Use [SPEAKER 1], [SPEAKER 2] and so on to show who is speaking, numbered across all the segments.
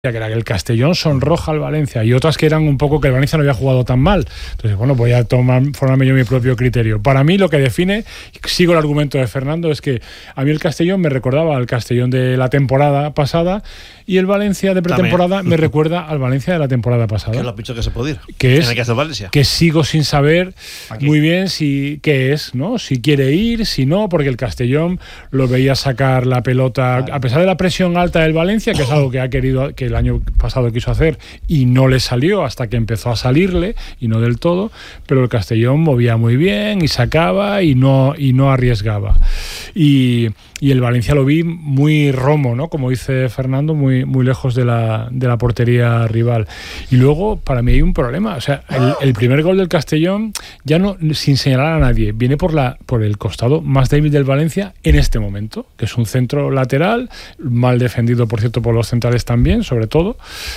[SPEAKER 1] que era que el Castellón sonroja al Valencia y otras que eran un poco que el Valencia no había jugado tan mal. Entonces, bueno, voy a formarme yo mi propio criterio. Para mí lo que define, sigo el argumento de Fernando, es que a mí el Castellón me recordaba al Castellón de la temporada pasada y el Valencia de pretemporada también me recuerda al Valencia de la temporada pasada.
[SPEAKER 2] Que es lo picho que se puede ir.
[SPEAKER 1] Que es
[SPEAKER 2] en el caso de Valencia.
[SPEAKER 1] Que sigo sin saber
[SPEAKER 2] Aquí.
[SPEAKER 1] muy bien qué es, ¿no? Si quiere ir, si no, porque el Castellón lo veía sacar la pelota, a pesar de la presión alta del Valencia, que es algo que ha querido, que el año pasado quiso hacer y no le salió hasta que empezó a salirle, y no del todo, pero el Castellón movía muy bien y sacaba y no arriesgaba. Y el Valencia lo vi muy romo, ¿no? Como dice Fernando, muy lejos de la portería rival. Y luego, para mí hay un problema. O sea, el primer gol del Castellón, ya no, sin señalar a nadie, viene por el costado más débil del Valencia en este momento, que es un centro lateral, mal defendido, por cierto, por los centrales también, sobre todo.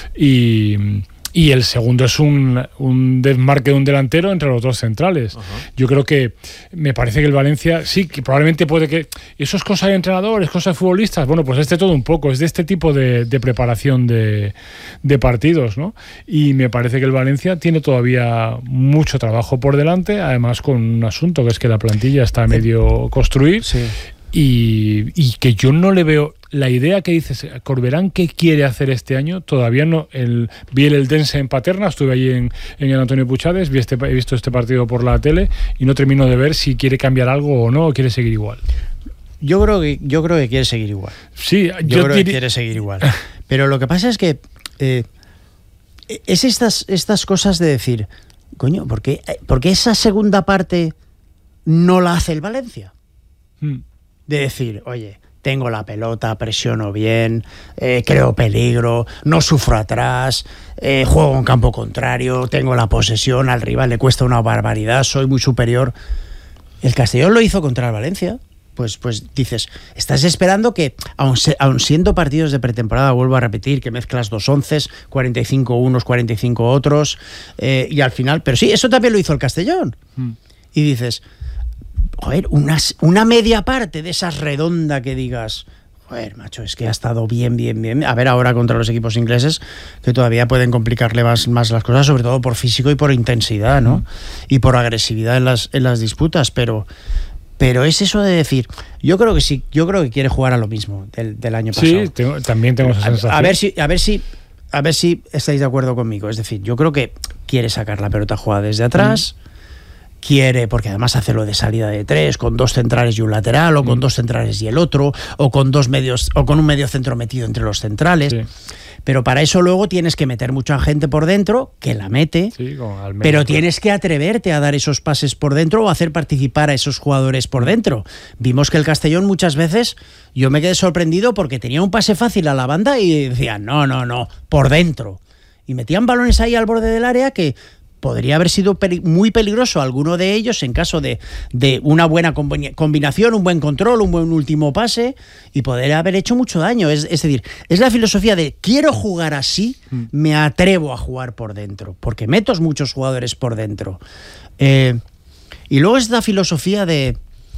[SPEAKER 1] Y el segundo es un desmarque de un delantero entre los dos centrales. Yo creo que me parece que el Valencia, sí, que probablemente puede que... Eso es cosa de entrenadores, cosa de futbolistas. Bueno, pues todo un poco. Es de este tipo de preparación de partidos, ¿no? Y me parece que el Valencia tiene todavía mucho trabajo por delante, además con un asunto que es que la plantilla está a medio construir. Sí. Y que yo no le veo la idea que dices, Corberán, ¿qué quiere hacer este año? Todavía no. Vi el Eldense en Paterna, estuve allí en el Antonio Puchades, he visto este partido por la tele y no termino de ver si quiere cambiar algo o no, o quiere seguir igual.
[SPEAKER 3] Yo creo que quiere seguir igual.
[SPEAKER 1] Sí,
[SPEAKER 3] yo creo que quiere seguir igual. Pero lo que pasa es que es estas cosas de decir, coño, ¿por qué esa segunda parte no la hace el Valencia? De decir, oye, tengo la pelota, presiono bien, creo peligro, no sufro atrás, juego en campo contrario, tengo la posesión, al rival le cuesta una barbaridad, soy muy superior. El Castellón lo hizo contra el Valencia. Pues dices, estás esperando que, aun siendo partidos de pretemporada, vuelvo a repetir, que mezclas dos onces, 45 unos, 45 otros, y al final, pero sí, eso también lo hizo el Castellón. Y dices... Joder, una media parte de esas redonda que digas, joder, macho, es que ha estado bien. A ver ahora contra los equipos ingleses, que todavía pueden complicarle más las cosas, sobre todo por físico y por intensidad, ¿no? Y por agresividad en las disputas, pero es eso de decir, yo creo que sí, yo creo que quiere jugar a lo mismo del año pasado.
[SPEAKER 1] Sí, también tengo esa sensación.
[SPEAKER 3] A ver si estáis de acuerdo conmigo. Es decir, yo creo que quiere sacar la pelota jugada desde atrás. Quiere, porque además hacerlo de salida de tres, con dos centrales y un lateral, o con dos centrales y el otro, o con dos medios, o con un medio centro metido entre los centrales. Sí. Pero para eso luego tienes que meter mucha gente por dentro, que la mete, sí, pero tienes que atreverte a dar esos pases por dentro o hacer participar a esos jugadores por dentro. Vimos que el Castellón muchas veces, yo me quedé sorprendido porque tenía un pase fácil a la banda y decían, no, por dentro. Y metían balones ahí al borde del área que podría haber sido muy peligroso alguno de ellos en caso de una buena combinación, un buen control, un buen último pase, y poder haber hecho mucho daño. Es decir, es la filosofía de quiero jugar así, me atrevo a jugar por dentro, porque meto muchos jugadores por dentro. Y luego es la filosofía de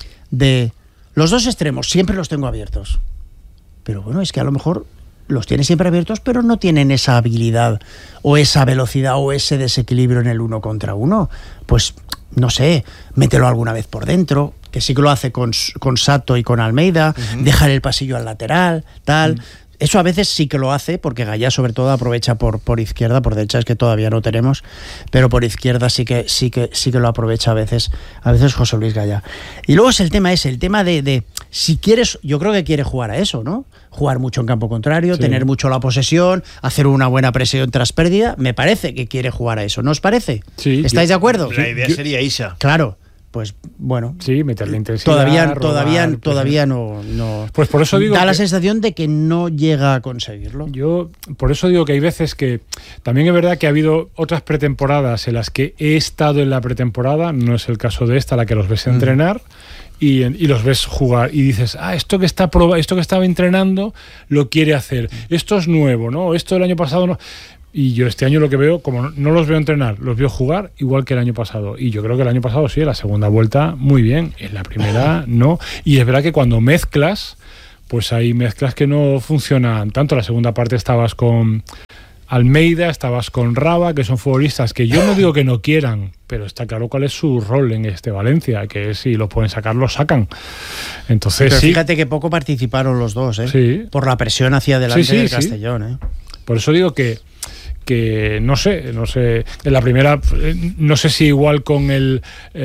[SPEAKER 3] los dos extremos, siempre los tengo abiertos. Pero bueno, es que a lo mejor los tiene siempre abiertos, pero no tienen esa habilidad o esa velocidad o ese desequilibrio en el 1 contra 1. Pues, no sé, mételo alguna vez por dentro, que sí que lo hace con Sato y con Almeida, dejar el pasillo al lateral, tal... Eso a veces sí que lo hace, porque Gallá sobre todo aprovecha por izquierda, por derecha es que todavía no tenemos, pero por izquierda sí que lo aprovecha a veces José Luis Gallá. Y luego es el tema de si quieres, yo creo que quiere jugar a eso, ¿no? Jugar mucho en campo contrario, tener mucho la posesión, hacer una buena presión tras pérdida, me parece que quiere jugar a eso, ¿no os parece?
[SPEAKER 1] Sí,
[SPEAKER 3] ¿estáis de acuerdo?
[SPEAKER 2] La idea sería Isa.
[SPEAKER 3] Claro. Pues bueno,
[SPEAKER 1] sí, meterle intensidad.
[SPEAKER 3] Todavía no.
[SPEAKER 1] Pues por eso digo.
[SPEAKER 3] Da la sensación de que no llega a conseguirlo.
[SPEAKER 1] Yo por eso digo que hay veces que también es verdad que ha habido otras pretemporadas en las que he estado en la pretemporada, no es el caso de esta, la que los ves entrenar. Y los ves jugar y dices, esto que estaba entrenando lo quiere hacer, esto es nuevo, ¿no? Esto del año pasado no. Y yo este año lo que veo, como no los veo entrenar, los veo jugar igual que el año pasado. Y yo creo que el año pasado sí, en la segunda vuelta muy bien, en la primera no. Y es verdad que cuando mezclas, pues hay mezclas que no funcionan tanto. La segunda parte estabas con Almeida, estabas con Raba, que son futbolistas que yo no digo que no quieran, pero está claro cuál es su rol en este Valencia, que si los pueden sacar, los sacan. Entonces,
[SPEAKER 3] pero
[SPEAKER 1] sí.
[SPEAKER 3] fíjate que poco participaron los dos,
[SPEAKER 1] Sí.
[SPEAKER 3] por la presión hacia adelante
[SPEAKER 1] Sí,
[SPEAKER 3] del
[SPEAKER 1] sí.
[SPEAKER 3] Castellón.
[SPEAKER 1] Por eso digo que no sé, en la primera, no sé si igual con el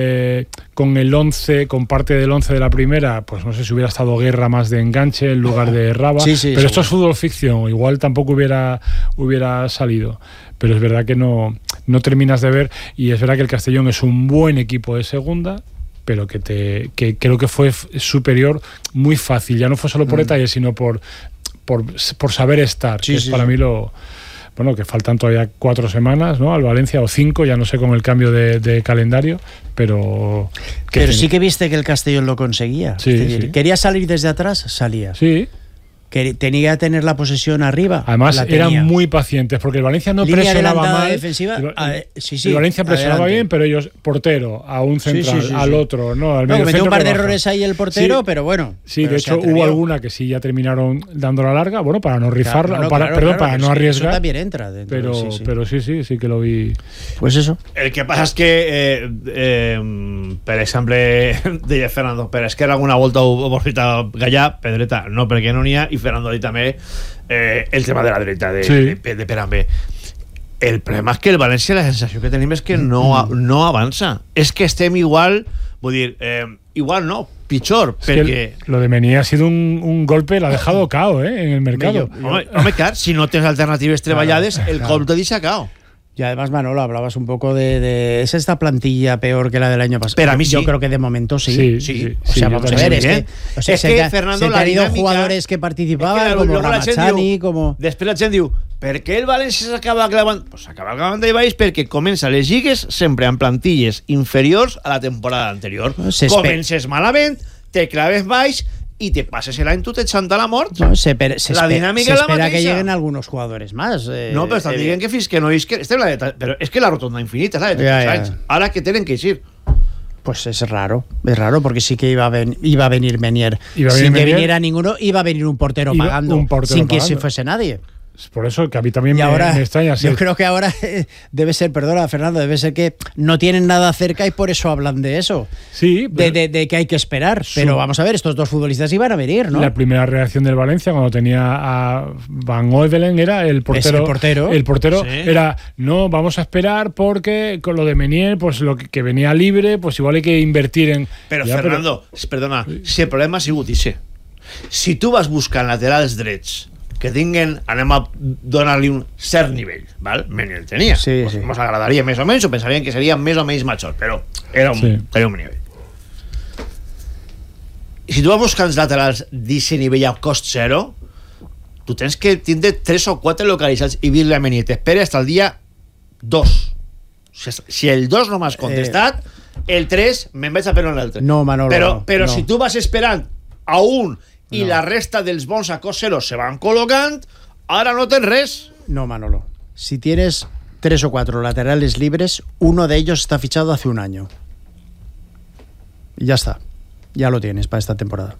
[SPEAKER 1] 11, con parte del 11 de la primera, pues no sé si hubiera estado Guerra más de enganche en lugar de Raba,
[SPEAKER 3] Sí,
[SPEAKER 1] pero
[SPEAKER 3] seguro.
[SPEAKER 1] esto es fútbol ficción, igual tampoco hubiera salido, pero es verdad que no terminas de ver, y es verdad que el Castellón es un buen equipo de segunda, pero que creo que fue superior muy fácil, ya no fue solo por detalles, sino por saber estar,
[SPEAKER 3] Sí,
[SPEAKER 1] que es
[SPEAKER 3] sí,
[SPEAKER 1] para
[SPEAKER 3] sí.
[SPEAKER 1] mí bueno, que faltan todavía 4 semanas, ¿no? Al Valencia, o 5, ya no sé con el cambio de calendario, pero...
[SPEAKER 3] Pero sí que viste que el Castellón lo conseguía.
[SPEAKER 1] Sí,
[SPEAKER 3] Es decir,
[SPEAKER 1] sí.
[SPEAKER 3] quería salir desde atrás, salía.
[SPEAKER 1] Sí,
[SPEAKER 3] Tenía que tener la posesión arriba.
[SPEAKER 1] además
[SPEAKER 3] la tenía.
[SPEAKER 1] eran muy pacientes, porque el Valencia no
[SPEAKER 3] Línea
[SPEAKER 1] presionaba
[SPEAKER 3] adelantada
[SPEAKER 1] mal.
[SPEAKER 3] defensiva, sí,
[SPEAKER 1] El Valencia presionaba
[SPEAKER 3] adelante.
[SPEAKER 1] bien, pero ellos, portero, a un central,
[SPEAKER 3] sí.
[SPEAKER 1] al otro, no, al
[SPEAKER 3] No,
[SPEAKER 1] medio
[SPEAKER 3] cometió un
[SPEAKER 1] centro
[SPEAKER 3] par
[SPEAKER 1] que
[SPEAKER 3] de
[SPEAKER 1] baja.
[SPEAKER 3] errores ahí el portero,
[SPEAKER 1] Sí.
[SPEAKER 3] pero bueno.
[SPEAKER 1] Sí,
[SPEAKER 3] pero
[SPEAKER 1] de
[SPEAKER 3] se
[SPEAKER 1] hecho
[SPEAKER 3] atrevió.
[SPEAKER 1] hubo alguna que sí ya terminaron dando la larga, bueno, para no rifarla,
[SPEAKER 3] Claro,
[SPEAKER 1] para
[SPEAKER 3] claro,
[SPEAKER 1] no
[SPEAKER 3] eso
[SPEAKER 1] arriesgar.
[SPEAKER 3] también entra dentro,
[SPEAKER 1] Pero sí que lo vi.
[SPEAKER 3] Pues eso.
[SPEAKER 2] El que passa és que, per exemple, deia Fernando, però és que alguna volta ho vol fer Gallà, Pedreta, no, perquè no n'hi ha, i Fernando ha dit també el tema de la dreta, de Pere Ambé. El problema és que el València, la sensació que tenim és que no avança. És que estem igual, vull dir, igual no, pitjor,
[SPEAKER 1] Es que
[SPEAKER 2] perquè...
[SPEAKER 1] lo de Mení ha sido un golpe, la ha dejado cao, en el mercado.
[SPEAKER 2] Home, clar, si no tens alternatives treballades, el cop te deixa cao.
[SPEAKER 3] Y además, Manolo, hablabas un poco de ¿es esta plantilla peor que la del año pasado?
[SPEAKER 2] Pero a mí sí.
[SPEAKER 3] Yo creo que de momento sí.
[SPEAKER 1] Sí.
[SPEAKER 3] O sea,
[SPEAKER 1] yo
[SPEAKER 3] vamos a
[SPEAKER 1] también.
[SPEAKER 3] ver, es que, o sea,
[SPEAKER 2] Es que, Fernando,
[SPEAKER 3] se te
[SPEAKER 2] la
[SPEAKER 3] han ido
[SPEAKER 2] dinámica-
[SPEAKER 3] jugadores que participaban,
[SPEAKER 2] És que
[SPEAKER 3] como
[SPEAKER 2] luego la gent
[SPEAKER 3] Ramazani,
[SPEAKER 2] diu-
[SPEAKER 3] como...
[SPEAKER 2] Després la gent diu, per què el València s'acaba clavant? Pues s'acaba clavant de baix perquè comença les lligues sempre amb plantilles inferiors a la temporada anterior. Comences malament, te claves baix y te pases el any tot echant a la mort.
[SPEAKER 3] No, se
[SPEAKER 2] La
[SPEAKER 3] espera
[SPEAKER 2] dinàmica és la
[SPEAKER 3] que
[SPEAKER 2] mateixa.
[SPEAKER 3] lleguen algunos jugadores más.
[SPEAKER 2] No, però estan dient que fins que no és que... Però és que la rotonda infinita, és la de tots els anys. Ara que tenen que eixir.
[SPEAKER 3] Pues es raro, porque sí que iba a venir Menier.
[SPEAKER 1] Iba a venir
[SPEAKER 3] Sin que
[SPEAKER 1] Menier.
[SPEAKER 3] viniera ninguno, iba a venir un portero
[SPEAKER 1] Iba
[SPEAKER 3] pagando,
[SPEAKER 1] un portero
[SPEAKER 3] sin que
[SPEAKER 1] pagando.
[SPEAKER 3] se fuese nadie.
[SPEAKER 1] Por eso que a mí también
[SPEAKER 3] Y ahora,
[SPEAKER 1] me extraña.
[SPEAKER 3] yo creo que ahora debe ser, perdona Fernando, debe ser que no tienen nada cerca y por eso hablan de eso.
[SPEAKER 1] Sí,
[SPEAKER 3] De que hay que esperar. Pero vamos a ver, estos dos futbolistas iban a venir, ¿no?
[SPEAKER 1] La primera reacción del Valencia cuando tenía a Van Oevelen era el portero. El portero
[SPEAKER 2] Sí.
[SPEAKER 1] era, no, vamos a esperar porque con lo de Menier, pues lo que venía libre, pues igual hay que invertir en...
[SPEAKER 2] Però,
[SPEAKER 1] Ja,
[SPEAKER 2] Fernando, perdona, si el problema ha sigut ixe. Si tu vas buscant laterals drets que tinguen, anem a donar-li un cert nivell, val? Menier el tenia.
[SPEAKER 3] Sí,
[SPEAKER 2] pues
[SPEAKER 3] sí.
[SPEAKER 2] Ens agradaria més o menys, o pensaríem que seria més o menys major, però tenia un nivell. I si tu vas buscant laterals d'aquest nivell a cost zero, tu tens que tindre 3 o 4 localitzats i dir-li a Menier, t'espera fins al dia 2. Si el 2 no m'has contestat, el 3 me'n vaig a per l'altre.
[SPEAKER 3] No, Manolo,
[SPEAKER 2] Però
[SPEAKER 3] no.
[SPEAKER 2] si tu vas esperant a un i la resta dels bons a cost zero se van col·locant, ara no tens res.
[SPEAKER 3] No, Manolo. Si tienes 3 o 4 laterales libres, uno de ellos está fichado hace un año. Y ya está. Ya lo tienes para esta temporada.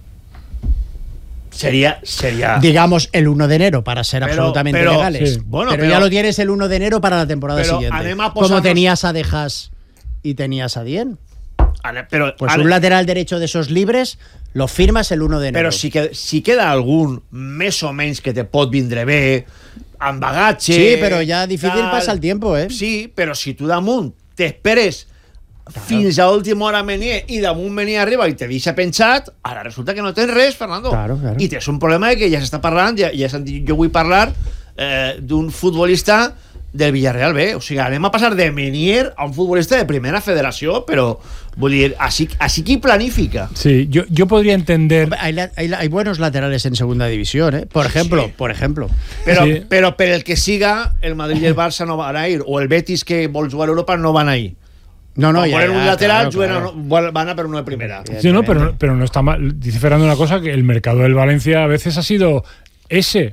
[SPEAKER 2] Seria...
[SPEAKER 3] Digamos el 1 de enero para ser
[SPEAKER 2] Pero-
[SPEAKER 3] absolutamente
[SPEAKER 2] pero-
[SPEAKER 3] legales.
[SPEAKER 1] sí.
[SPEAKER 2] Bueno,
[SPEAKER 3] pero
[SPEAKER 2] pero-
[SPEAKER 3] ya lo tienes el 1 de enero para la temporada
[SPEAKER 2] Pero
[SPEAKER 3] siguiente.
[SPEAKER 2] anem a
[SPEAKER 3] Como
[SPEAKER 2] posar-nos-
[SPEAKER 3] tenías a De Haas y tenías a Dien.
[SPEAKER 2] Però,
[SPEAKER 3] Pues un lateral derecho de esos libres lo firmas el 1 de enero.
[SPEAKER 2] però si queda algun més o menys que te pot vindre bé, amb bagatge...
[SPEAKER 3] Sí, pero ya difícil
[SPEAKER 2] tal.
[SPEAKER 3] pasa el tiempo, ¿eh?
[SPEAKER 2] Sí, però si tu damunt t'esperes fins a última hora Menier i damunt Menier arriba i te deixa penjat, ara resulta que no tens res, Fernando.
[SPEAKER 3] Claro.
[SPEAKER 2] I tens un problema que ja s'està parlant, ja s'han dit, jo vull parlar d'un futbolista del Villarreal B. O sigui, anem a passar de Menier a un futbolista de primera federació, però vull dir, així qui planifica.
[SPEAKER 1] Sí, yo podría entender...
[SPEAKER 3] Hay buenos laterales en segunda división, ¿eh? Por ejemplo.
[SPEAKER 2] Però,
[SPEAKER 1] Sí.
[SPEAKER 2] però per el que siga, el Madrid i el Barça no van a ir, o el Betis que vol jugar a Europa no van a ir.
[SPEAKER 3] No,
[SPEAKER 2] Van
[SPEAKER 3] ya,
[SPEAKER 2] poner un
[SPEAKER 3] ya,
[SPEAKER 2] lateral,
[SPEAKER 3] claro.
[SPEAKER 2] van a per uno de primera.
[SPEAKER 1] Sí, no, pero no está mal. Dice Fernando una cosa, que el mercado del Valencia a veces ha sido ese.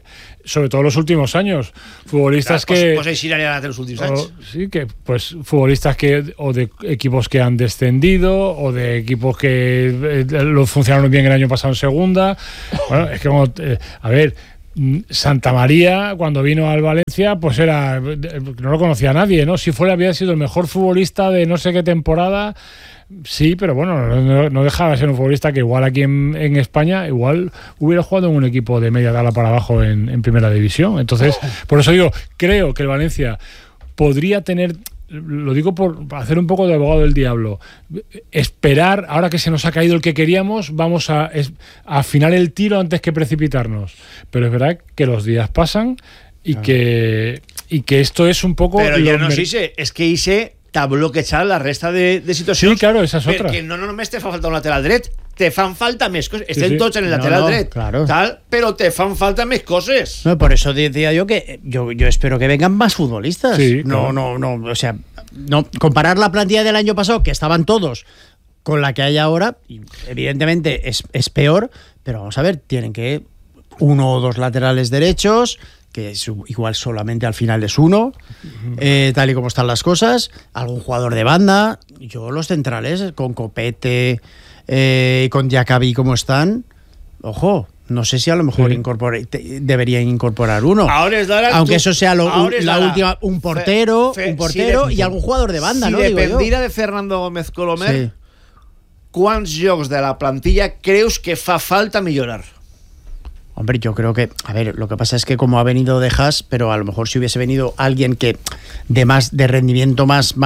[SPEAKER 1] sobre todo los últimos años, futbolistas que...
[SPEAKER 2] Pues ahí de los últimos años.
[SPEAKER 1] Sí, que pues futbolistas que o de equipos que han descendido o de equipos que lo funcionaron bien el año pasado en segunda. Bueno, es que como, a ver, Santa María cuando vino al Valencia pues era, no lo conocía nadie, ¿no? Si había sido el mejor futbolista de no sé qué temporada. Sí, pero bueno, no dejaba de ser un futbolista que igual aquí en España igual hubiera jugado en un equipo de media tabla para abajo en primera división. Entonces, por eso digo, creo que el Valencia podría tener, lo digo por hacer un poco de abogado del diablo, esperar, ahora que se nos ha caído el que queríamos, vamos a afinar el tiro antes que precipitarnos. Pero es verdad que los días pasan y que esto es un poco...
[SPEAKER 2] Però ja no és que Ise t'ha bloquejat la resta de situacions.
[SPEAKER 1] Sí, claro, esa es otra.
[SPEAKER 2] Perquè no només te fa falta un lateral dret, te fan falta més cosas. Estem tots en el lateral dret,
[SPEAKER 3] claro.
[SPEAKER 2] Tal, pero te fan falta més cosas.
[SPEAKER 3] No, por eso decía yo que yo espero que vengan más futbolistas.
[SPEAKER 1] Sí,
[SPEAKER 3] no, o sea, no comparar la plantilla del año pasado, que estaban todos, con la que hay ahora, evidentemente es peor, pero vamos a ver, tienen que 1 o 2 laterales derechos, que es igual solamente al final es uno, tal y como están las cosas, algún jugador de banda. Yo los centrales, con Copete y con Diakabi como están, ojo, no sé si a lo mejor deberían incorporar uno. Aunque eso sea la última, un portero y algún jugador de banda, ¿no?
[SPEAKER 2] Si dependiera de Fernando Gómez Colomer, ¿cuántos jocs de la plantilla creus que fa falta millorar?
[SPEAKER 3] Hombre, yo creo que, a ver, lo que pasa es que como ha venido de Haas, pero a lo mejor si hubiese venido alguien que de rendimiento más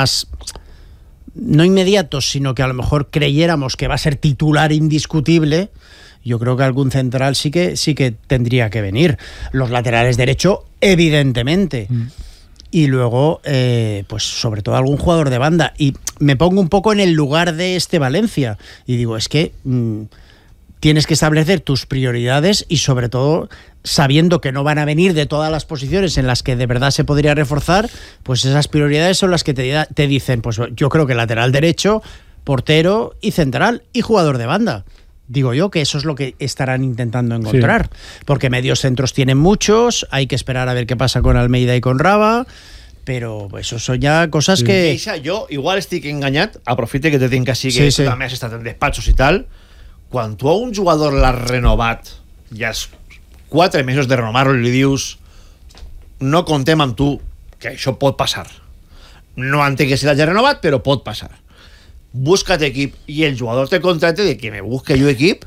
[SPEAKER 3] no inmediato, sino que a lo mejor creyéramos que va a ser titular indiscutible, yo creo que algún central sí que tendría que venir. Los laterales derecho, evidentemente. Y luego, pues sobre todo algún jugador de banda. Y me pongo un poco en el lugar de este Valencia y digo, es que tienes que establecer tus prioridades y sobre todo sabiendo que no van a venir de todas las posiciones en las que de verdad se podría reforzar, pues esas prioridades son las que te dicen, pues yo creo que lateral derecho, portero y central y jugador de banda. Digo yo que eso es lo que estarán intentando encontrar, porque medios centros tienen muchos, hay que esperar a ver qué pasa con Almeida y con Raba, però això són ja coses que...
[SPEAKER 2] Jo igual estic enganyat, aprofite que te tinc així, que tu també has estat en despatxos i tal. Quan tu a un jugador l'has renovat, ja és 4 mesos de renovar-lo i li dius no contem amb tu, que això pot passar. No entenc que se l'hagi renovat, però pot passar. Búscate equip i el jugador te contracte de que me busque yo equip,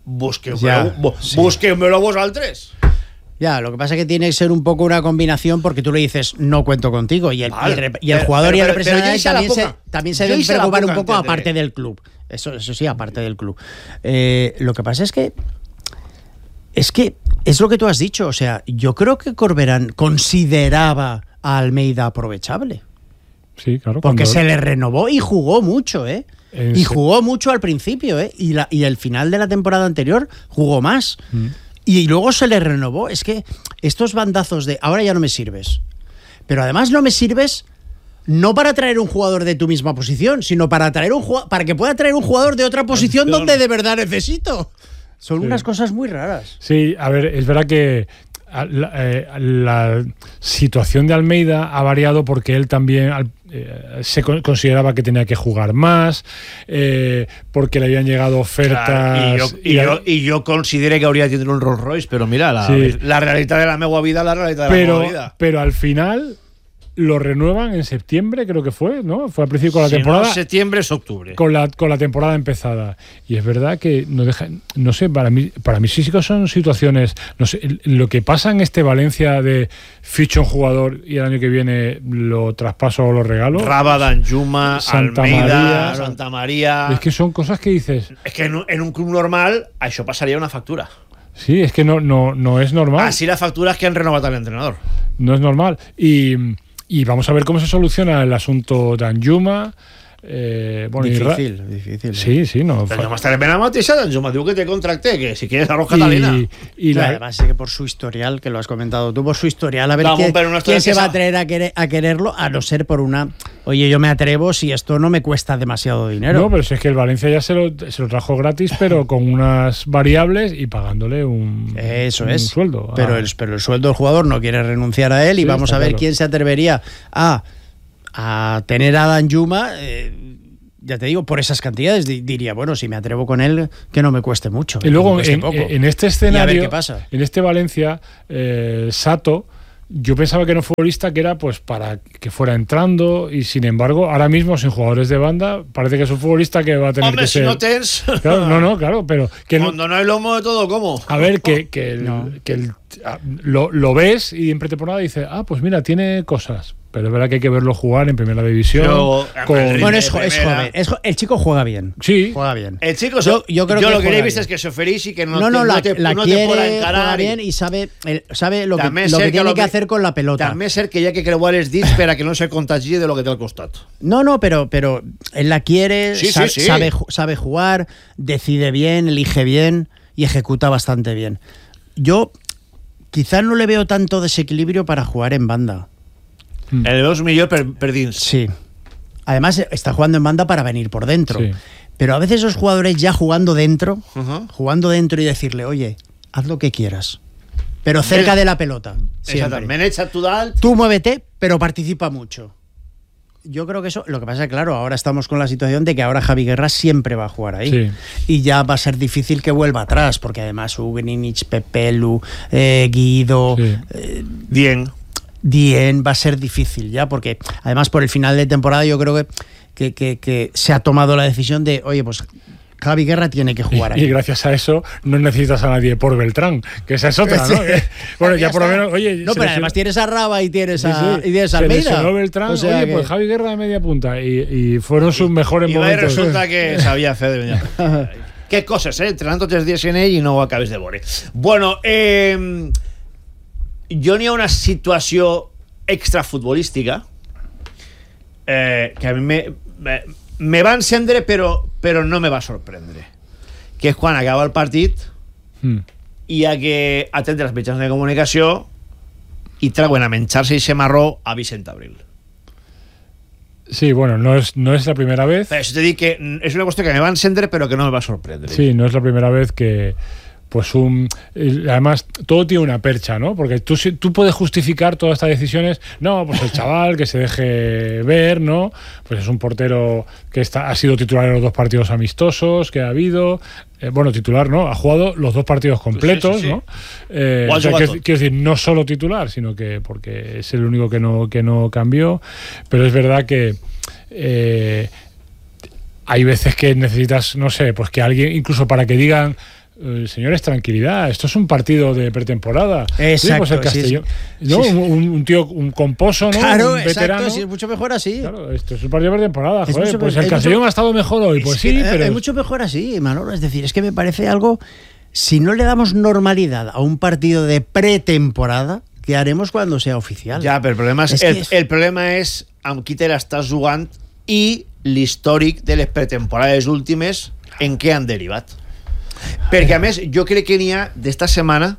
[SPEAKER 2] busqueu-me-lo vosaltres.
[SPEAKER 3] Ya, lo que pasa es que tiene que ser un poco una combinación porque tú le dices no cuento contigo y el jugador y el representante también se deben preocupar un poco aparte del club. Eso sí, aparte del club. Lo que pasa es que es lo que tú has dicho. O sea, yo creo que Corberán consideraba a Almeida aprovechable.
[SPEAKER 1] Sí, claro.
[SPEAKER 3] Porque se le renovó y jugó mucho, ¿eh? Y jugó mucho al principio, ¿eh? Y el final de la temporada anterior jugó más. Y luego se le renovó. Es que estos bandazos de ahora ya no me sirves. Pero además no me sirves no para traer un jugador de tu misma posición, sino para que pueda traer un jugador de otra posición donde de verdad necesito. Son unas cosas muy raras.
[SPEAKER 1] Sí, a ver, es verdad que la situación de Almeida ha variado porque él también se consideraba que tenía que jugar más, porque le habían llegado ofertas.
[SPEAKER 2] Claro, yo considero que habría tenido un Rolls Royce, pero mira, la realidad de la meva vida, la realidad de la meva vida.
[SPEAKER 1] Pero al final lo renuevan en septiembre, creo que fue, ¿no? Fue al principio con la temporada.
[SPEAKER 2] No, septiembre es octubre.
[SPEAKER 1] Con la temporada empezada. Y es verdad que no dejan, no sé, para mí sí que son situaciones, no sé, lo que pasa en este Valencia de ficho un jugador y el año que viene lo traspaso o lo regalo.
[SPEAKER 2] Raba, Danjuma, Almeida, Santa María.
[SPEAKER 1] Es que son cosas que dices.
[SPEAKER 2] Es que en un club normal això pasaría una factura.
[SPEAKER 1] Sí, es que no es normal.
[SPEAKER 2] Así la factura es que han renovado al entrenador.
[SPEAKER 1] No es normal. Y vamos a ver cómo se soluciona el asunto Danjuma.
[SPEAKER 3] Difícil.
[SPEAKER 2] Sí, no. Danjuma está en pena mateixa, Danjuma diu que te contracté, que si quieres arroz Catalina.
[SPEAKER 3] Además es que por su historial, que lo has comentado tú, por su historial, a ver quién se va a traer a quererlo, a no ser por una oye, yo me atrevo si esto no me cuesta demasiado dinero.
[SPEAKER 1] No, pero si es que el Valencia ya se lo trajo gratis, pero con unas variables y pagándole un sueldo.
[SPEAKER 3] Pero el sueldo del jugador no quiere renunciar a él, y vamos a ver quién se atrevería a tener a Danjuma, ya te digo, por esas cantidades. Diría, bueno, si me atrevo con él, que no me cueste mucho.
[SPEAKER 1] Y luego, en este escenario,
[SPEAKER 3] a ver qué pasa.
[SPEAKER 1] En este Valencia, Sato, yo pensaba que era un futbolista que era pues para que fuera entrando, y sin embargo, ahora mismo sin jugadores de banda, parece que es un futbolista que va a tener que ser...
[SPEAKER 2] si no tens...
[SPEAKER 1] Claro, claro, pero... que
[SPEAKER 2] cuando no hay lomo de todo, ¿cómo?
[SPEAKER 1] A ver, lo ves y en pretemporada dices, pues mira, tiene cosas. Pero es verdad que hay que verlo jugar en primera división.
[SPEAKER 3] Bueno, es joven. El chico juega bien.
[SPEAKER 1] Sí.
[SPEAKER 3] Juega bien.
[SPEAKER 2] El chico,
[SPEAKER 3] yo creo
[SPEAKER 2] lo que le he visto es que se oferís y que no te
[SPEAKER 3] quiere encarar bien, y sabe lo que tiene que hacer con la pelota.
[SPEAKER 2] També ser que ya que creuar els dits para que no se contagie de lo que te ha costado.
[SPEAKER 3] No, pero él la quiere,
[SPEAKER 2] sí.
[SPEAKER 3] sabe jugar, decide bien, elige bien y ejecuta bastante bien. Yo quizás no le veo tanto desequilibrio para jugar en banda.
[SPEAKER 2] El 2 millón per dins.
[SPEAKER 3] Sí. Además, está jugando en banda para venir por dentro.
[SPEAKER 1] Sí.
[SPEAKER 3] Pero a veces esos jugadores ya jugando dentro y decirle, oye, haz lo que quieras, pero cerca de la pelota.
[SPEAKER 2] Exactamente.
[SPEAKER 3] Tú muévete, pero participa mucho. Yo creo que eso, lo que pasa es que, claro, ahora estamos con la situación de que ahora Javi Guerra siempre va a jugar ahí.
[SPEAKER 1] Sí.
[SPEAKER 3] Y ya va a ser difícil que vuelva atrás, porque además Ugrinic, Pepelu, Guido...
[SPEAKER 1] Sí.
[SPEAKER 3] Dien va a ser difícil ya, porque además por el final de temporada yo creo que se ha tomado la decisión de, oye, pues Javi Guerra tiene que jugar ahí.
[SPEAKER 1] Y gracias a eso no necesitas a nadie por Beltrán, que esa es otra, ¿no? Bueno, ya por lo menos, oye...
[SPEAKER 3] No, pero además tienes a Raba y tienes a Almeida.
[SPEAKER 1] Se lesionó Beltrán, o sea, pues Javi Guerra de media punta, y fueron sus mejores momentos.
[SPEAKER 2] Y resulta que sabía fer de venir. Qué cosas, entrenando 3 días en ell i no ho acabes de veure. Bueno, jo n'hi ha una situació extrafutbolística que a mi me va encendre però no me va sorprendre, que és quan acaba el partit i hi ha que atendre els mitjans de comunicació i trauen a menjar-se i marró a Vicent Abril.
[SPEAKER 1] Sí, bueno, no es la primera vez.
[SPEAKER 2] Pero eso te digo que es una cuestión que me va a encender pero que no me va a sorprender.
[SPEAKER 1] Sí, no es la primera vez que pues además todo tiene una percha, ¿no? Porque tú puedes justificar todas estas decisiones. No, pues el chaval que se deje ver, ¿no? Pues es un portero que ha sido titular en los 2 partidos amistosos que ha habido. Bueno, titular, ¿no? Ha jugado los 2 partidos completos, sí. ¿no? O sea, quiero decir, no solo titular, sino que porque es el único que no cambió. Pero es verdad que hay veces que necesitas, no sé, pues que alguien, incluso para que digan, señores, tranquilidad, esto es un partido de pretemporada.
[SPEAKER 3] Exacto,
[SPEAKER 1] sí, pues el Castellón,
[SPEAKER 3] sí.
[SPEAKER 1] ¿no? Sí. Un tío, un composo, ¿no?
[SPEAKER 3] Claro,
[SPEAKER 1] un veterano.
[SPEAKER 3] Exacto, sí, es mucho mejor así.
[SPEAKER 1] Claro, esto es un partido de pretemporada, joder, pues el Castellón ha estado mejor hoy, pues sí, pero...
[SPEAKER 3] Es mucho mejor así, Manolo, es decir, es que me parece algo, si no le damos normalidad a un partido de pretemporada, ¿qué haremos cuando sea oficial?
[SPEAKER 2] Ja, però el problema és amb qui te l'estàs jugant i l'històric de les pretemporades últimes en què han derivat. Perquè a més jo crec que n'hi ha d'esta setmana,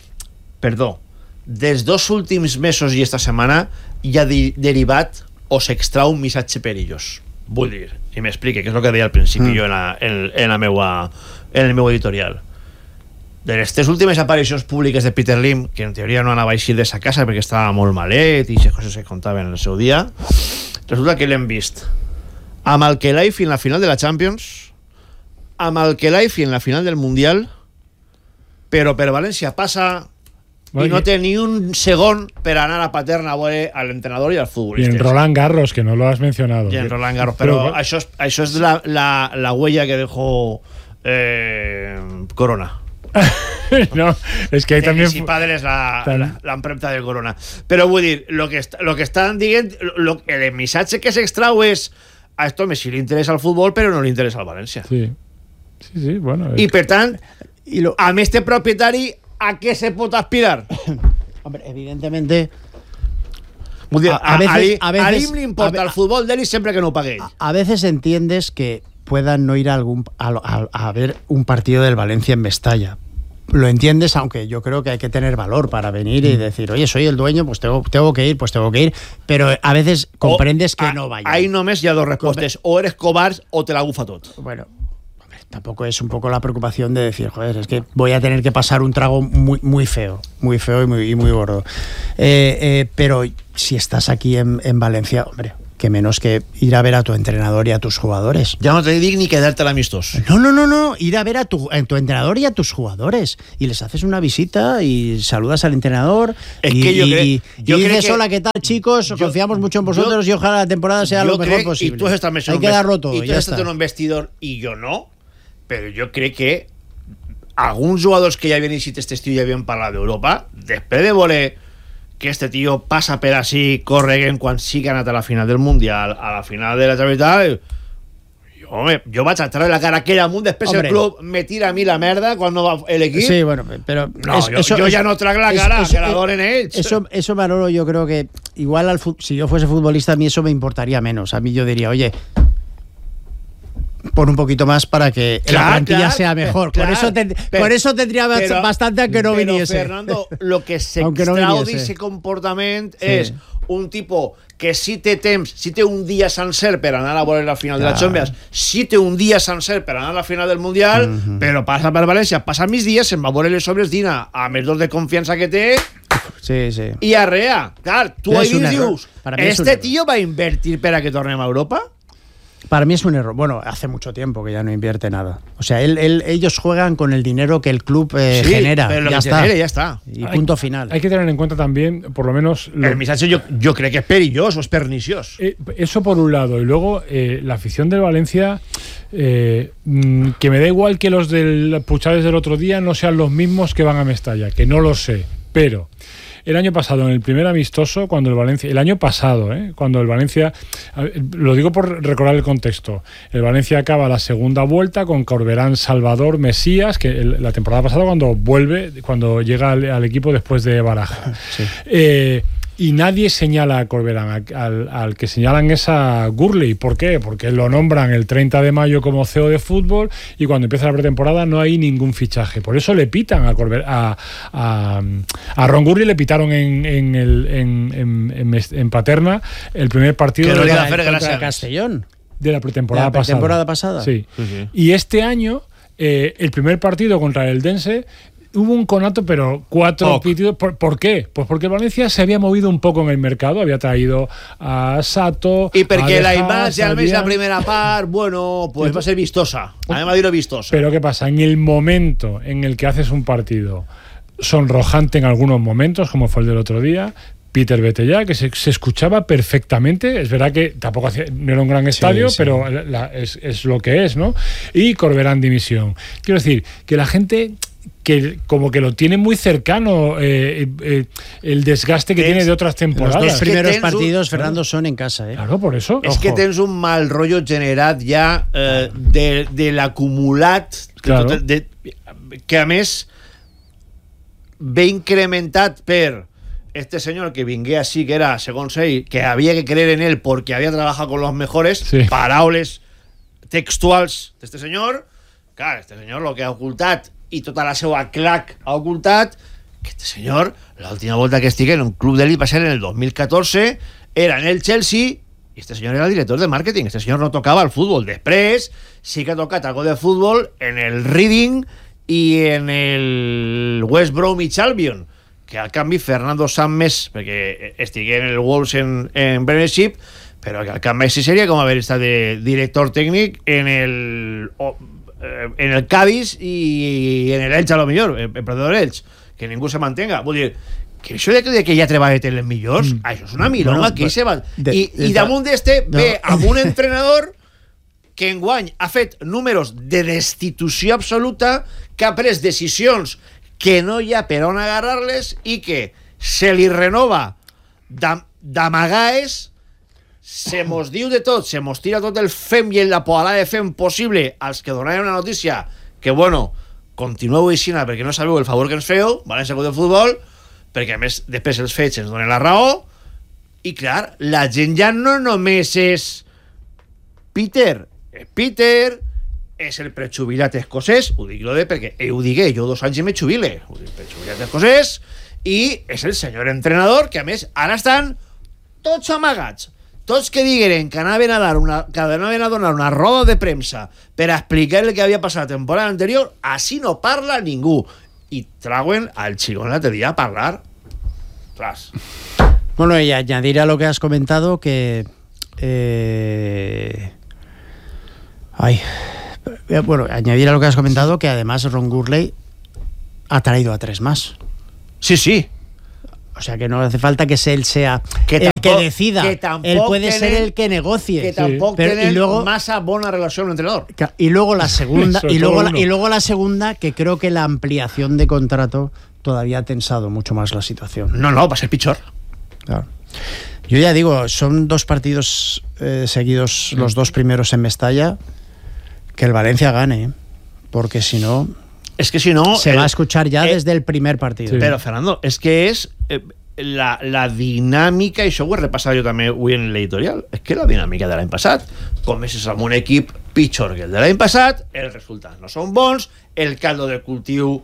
[SPEAKER 2] dels 2 últims mesos i esta setmana hi ha derivat o s'extrau un missatge perillós, vull dir, i m'explique, que és el que deia al principi jo en el meu editorial. De les 3 últimes aparicions públiques de Peter Lim, que en teoria no anava a eixir de sa casa perquè estava molt malet i aquestes coses que contaven en el seu dia, resulta que l'hem vist amb el Khelaifi en la final de la Champions, amb el Khelaifi en la final del Mundial, però per València passa i no té ni un segon per anar a Paterna a veure a l'entrenador i als futbolistes.
[SPEAKER 1] Y en Roland Garros, que no lo has mencionado.
[SPEAKER 2] Y en Roland Garros, però això és la huella que dejó Corona.
[SPEAKER 1] No, es que ahí también...
[SPEAKER 2] Si padre es la empremta de Corona. Però vull dir, lo que estan dient, el missatge que s'extrau és a esto Messi li interessa el futbol però no li interessa el València.
[SPEAKER 1] Sí, bueno.
[SPEAKER 2] I per tant, amb este propietari, ¿a qué se pot aspirar?
[SPEAKER 3] Hombre, evidentemente...
[SPEAKER 2] A Lim le importa el fútbol de él siempre que no pague ell.
[SPEAKER 3] A veces entiendes que puedan no ir a ver un partido del Valencia en Mestalla. lo entiendes, aunque yo creo que hay que tener valor para venir y decir, oye, soy el dueño, pues tengo que ir, pero a veces comprendes que no vaya.
[SPEAKER 2] Ahí només hi ha dos respostes, o eres covard o te la bufa tot.
[SPEAKER 3] Bueno, tampoco es un poco la preocupación de decir, joder, es que voy a tener que pasar un trago muy feo y muy gordo. Pero si estás aquí en Valencia, hombre, que menos que ir a ver a tu entrenador y a tus jugadores.
[SPEAKER 2] Ya no te digo ni quedarte amistos.
[SPEAKER 3] No, ir a ver a tu entrenador y a tus jugadores. Y les haces una visita y saludas al entrenador. Y dices, hola, ¿qué tal, chicos? Confiamos mucho en vosotros y ojalá la temporada sea lo mejor posible.
[SPEAKER 2] Y tú estás
[SPEAKER 3] Hay que darlo todo.
[SPEAKER 2] Y tú estás en un vestidor y yo no. Però jo crec que alguns jugadors que ja havien eixit este estiu i ja havien parlat d'Europa, després de veure que este tio passa per així correguen quan sí que ha anat a la final del Mundial, a la final de la Champions, jo vaig a treure la cara aquell amunt, després el club me tira a mi la merda quan no va l'equip.
[SPEAKER 3] Sí, bueno, pero
[SPEAKER 2] no, yo ya no traigo la cara, que la donen ells.
[SPEAKER 3] Eso, Manolo, yo creo que igual si yo fuese futbolista a mí eso me importaría menos. A mí yo diría, oye, pon un poquito más para que la plantilla sea mejor. Por eso tendría bastante que no viniese.
[SPEAKER 2] Fernando, lo que s'extrau d'aquest comportament és un tipo que si té temps, si té un dia sencer per anar a veure la final de la Champions, si té un dia sencer per anar a la final del Mundial, però passa per València, passa migdia, se'n va a veure les obres, dina amb els dos de confiança que té, i arrea. Clar, tu ahí dius, este tío va a invertir per a que tornem a Europa?
[SPEAKER 3] Para mí es un error. Bueno, hace mucho tiempo que ya no invierte nada. O sea, ellos juegan con el dinero que el club genera.
[SPEAKER 2] Pero
[SPEAKER 3] ya
[SPEAKER 2] está.
[SPEAKER 3] Y punto final.
[SPEAKER 1] Hay que tener en cuenta también, por lo menos...
[SPEAKER 2] El mensaje yo creo que es perilloso, es pernicioso.
[SPEAKER 1] Eso por un lado. Y luego, la afición del Valencia, que me da igual que los del Puchades del otro día no sean los mismos que van a Mestalla, que no lo sé. Pero... el año pasado, en el primer amistoso, cuando el Valencia... El año pasado, cuando el Valencia... Lo digo por recordar el contexto. El Valencia acaba la segunda vuelta con Corberán, Salvador, Mesías, que la temporada pasada cuando llega al equipo después de Baraja. Sí. Y nadie señala a Corberán. Al que señalan es a Gurley. ¿Por qué? Porque lo nombran el 30 de mayo como CEO de fútbol y cuando empieza la pretemporada no hay ningún fichaje. Por eso le pitan a Ron Gurley, le pitaron en Paterna el primer partido
[SPEAKER 3] contra Castellón.
[SPEAKER 1] De la pretemporada pasada. Sí. Y este año, el primer partido contra el Eldense, hubo un conato, pero 4 pitidos. ¿Por qué? Pues porque Valencia se había movido un poco en el mercado, había traído a Sato...
[SPEAKER 2] Y porque la imatge, almenys la primera part, bueno, pues va a ser vistosa. Además de vistosa.
[SPEAKER 1] Pero ¿qué pasa? En el momento en el que haces un partido sonrojante en algunos momentos, como fue el del otro día, Peter Betella, que se escuchaba perfectamente, es verdad que tampoco no era un gran estadio, pero es lo que es, ¿no? Y Corberán dimisión. Quiero decir, que la gente... que como que lo tiene muy cercano el desgaste que tiene de otras temporadas.
[SPEAKER 3] Los dos primeros partidos, Fernando, son en casa.
[SPEAKER 1] Claro, por eso.
[SPEAKER 2] És que tens un mal rotllo generat ja de l'acumulat que a més ve incrementat per este señor que vingué así, que era, segons ell, que havia que creer en él porque había trabajado con los mejores, paraules textuals d'este senyor. Clar, este senyor lo que ha ocultat i tota la seva clac ha ocultat que este senyor, l'última volta que estigui en un club d'elit va ser en el 2014, era en el Chelsea i este senyor era el director de màrqueting. Este senyor no tocava el futbol. Després sí que ha tocat algo de futbol en el Reading i en el West Bromwich Albion, que al canvi Fernando Sanz, perquè estigui en el Wolves en Premiership, però que al canvi sí seria com haver estat de director tècnic en el Cádiz i en el Elche, a lo millor, en Perdedor Elche, que ningú se mantenga. Vull dir, que això de que ja treballa en els millors, això és una milonga que se va... I damunt d'este ve amb un entrenador que enguany ha fet números de destitució absoluta, que ha pres decisions que no hi ha per on agarrar-les i que se li renova d'amagaes, se mos diu de tot, se mos tira tot el fem i la poalada de fem possible als que donaven una notícia que, bueno, continueu aixina perquè no sabeu el favor que ens feu, València Club de Futbol, perquè a més després els fets ens donen la raó. I clar, la gent ja no només és Peter, és el prejubilat escocès, ho dic perquè ho digué, jo 2 anys i me jubile, el prejubilat escocès, i és el senyor entrenador, que a més ara estan tots amagats, tots que digueren que anaven a donar una roda de premsa per explicar el que havia passat la temporada anterior, així no parla ningú, i trauen al Chigón l'altre dia a parlar. Tras.
[SPEAKER 3] Bueno, y añadir a lo que has comentado que añadir a lo que has comentado que además Ron Gurley ha traído a 3 más.
[SPEAKER 2] Sí.
[SPEAKER 3] O sea que no hace falta que él sea
[SPEAKER 2] que
[SPEAKER 3] el
[SPEAKER 2] tampoc,
[SPEAKER 3] que decida.
[SPEAKER 2] Que
[SPEAKER 3] él puede ser el que negocie.
[SPEAKER 2] Que tampoc
[SPEAKER 3] pero,
[SPEAKER 2] tenen
[SPEAKER 3] y luego,
[SPEAKER 2] massa bona relació amb l'entrenador.
[SPEAKER 3] Y luego la segunda y luego la segunda, que creo que la ampliación de contrato todavía ha tensado mucho más la situación.
[SPEAKER 2] No, va a ser pitjor.
[SPEAKER 3] Claro. Yo ya digo, son 2 partidos seguidos, los 2 primeros en Mestalla, que el Valencia gane, porque si no...
[SPEAKER 2] Es que si no...
[SPEAKER 3] Se va a escuchar ya desde el primer partido.
[SPEAKER 2] Sí. Pero, Fernando, es que es la dinàmica, i això ho he repassat jo també avui en l'editorial, és que la dinàmica de l'any passat, comences amb un equip pitjor que el de l'any passat, els resultats no són bons, el caldo de cultiu...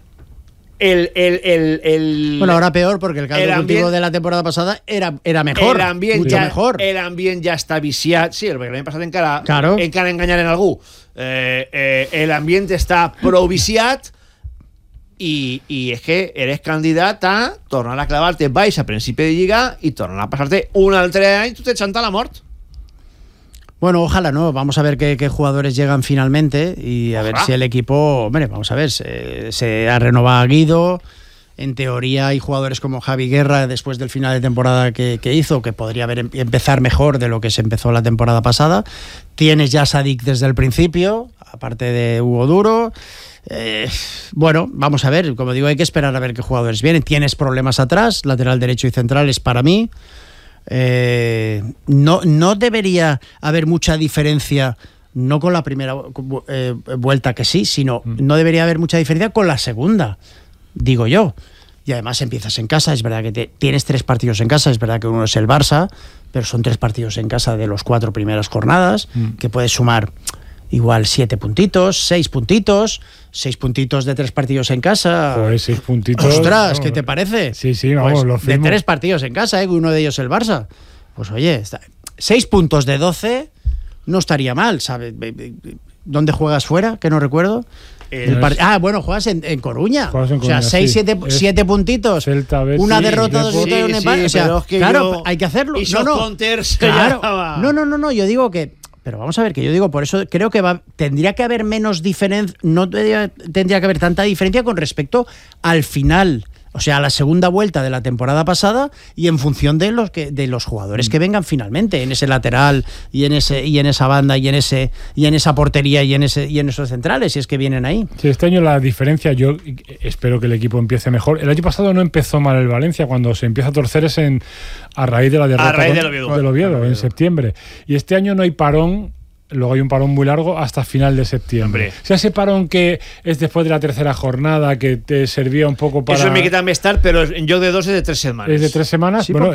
[SPEAKER 3] Bueno, ahora peor, porque el caldo de cultivo de la temporada pasada era mejor, mucho mejor.
[SPEAKER 2] El ambient ja està viciat, sí, perquè l'any passat encara enganyaren algú. L'ambient està prou viciat i és que eres candidat a tornar a clavar-te baix a principi de lliga i tornar a passar-te un altre any tu te xanta la mort.
[SPEAKER 3] Bueno, ojalá, ¿no? Vamos a ver qué jugadores llegan finalmente y a ver si el equipo... Hombre, vamos a ver, se ha renovado a Guido. En teoría hay jugadores como Javi Guerra después del final de temporada que hizo, que podría empezar mejor de lo que se empezó la temporada pasada. Tienes ya a Sadik desde el principio, aparte de Hugo Duro. Bueno, vamos a ver, como digo, hay que esperar a ver qué jugadores vienen. Tienes problemas atrás, lateral derecho y centrales para mí. No debería haber mucha diferencia, no con la primera vuelta que sí, sino no debería haber mucha diferencia con la segunda, digo yo. Y además empiezas en casa, es verdad que tienes 3 partidos en casa, es verdad que uno es el Barça, pero son 3 partidos en casa de los 4 primeras jornadas, que puedes sumar igual 7 puntitos, 6 puntitos, 6 puntitos de 3 partidos en casa.
[SPEAKER 1] Pues 6 puntitos.
[SPEAKER 3] Ostras, ¿qué te parece?
[SPEAKER 1] Sí, vamos,
[SPEAKER 3] pues
[SPEAKER 1] lo firmo.
[SPEAKER 3] De 3 partidos en casa, uno de ellos el Barça. Pues oye, 6 puntos de 12 no estaría mal, ¿sabes? ¿Dónde juegas fuera? Que no recuerdo. Bueno, juegas en Coruña.
[SPEAKER 1] En Coruña,
[SPEAKER 3] o sea, 7 puntitos.
[SPEAKER 1] Celta,
[SPEAKER 3] una derrota, 2 derrotas y un empate. O sea, claro, hay que hacerlo. No, yo digo que... Pero vamos a ver, que yo digo, por eso creo que tendría que haber menos diferencia, no tendría que haber tanta diferencia con respecto al final, o sea, a la segunda vuelta de la temporada pasada y en función de los jugadores que vengan finalmente en ese lateral y en esa banda y en esa portería y en esos centrales, si es que vienen ahí.
[SPEAKER 1] Sí, este año la diferencia, yo espero que el equipo empiece mejor. El año pasado no empezó mal el Valencia, cuando se empieza a torcer es a raíz de la derrota del Oviedo en septiembre. Y este año no hay parón. Luego hay un parón muy largo hasta final de septiembre. O sea, ese parón que es después de la 3ª jornada, que te servía un poco para...
[SPEAKER 2] Eso me quita més tard, pero yo de 2 es de 3 semanas.
[SPEAKER 1] ¿Es de 3 semanas?
[SPEAKER 3] Sí,
[SPEAKER 1] bueno,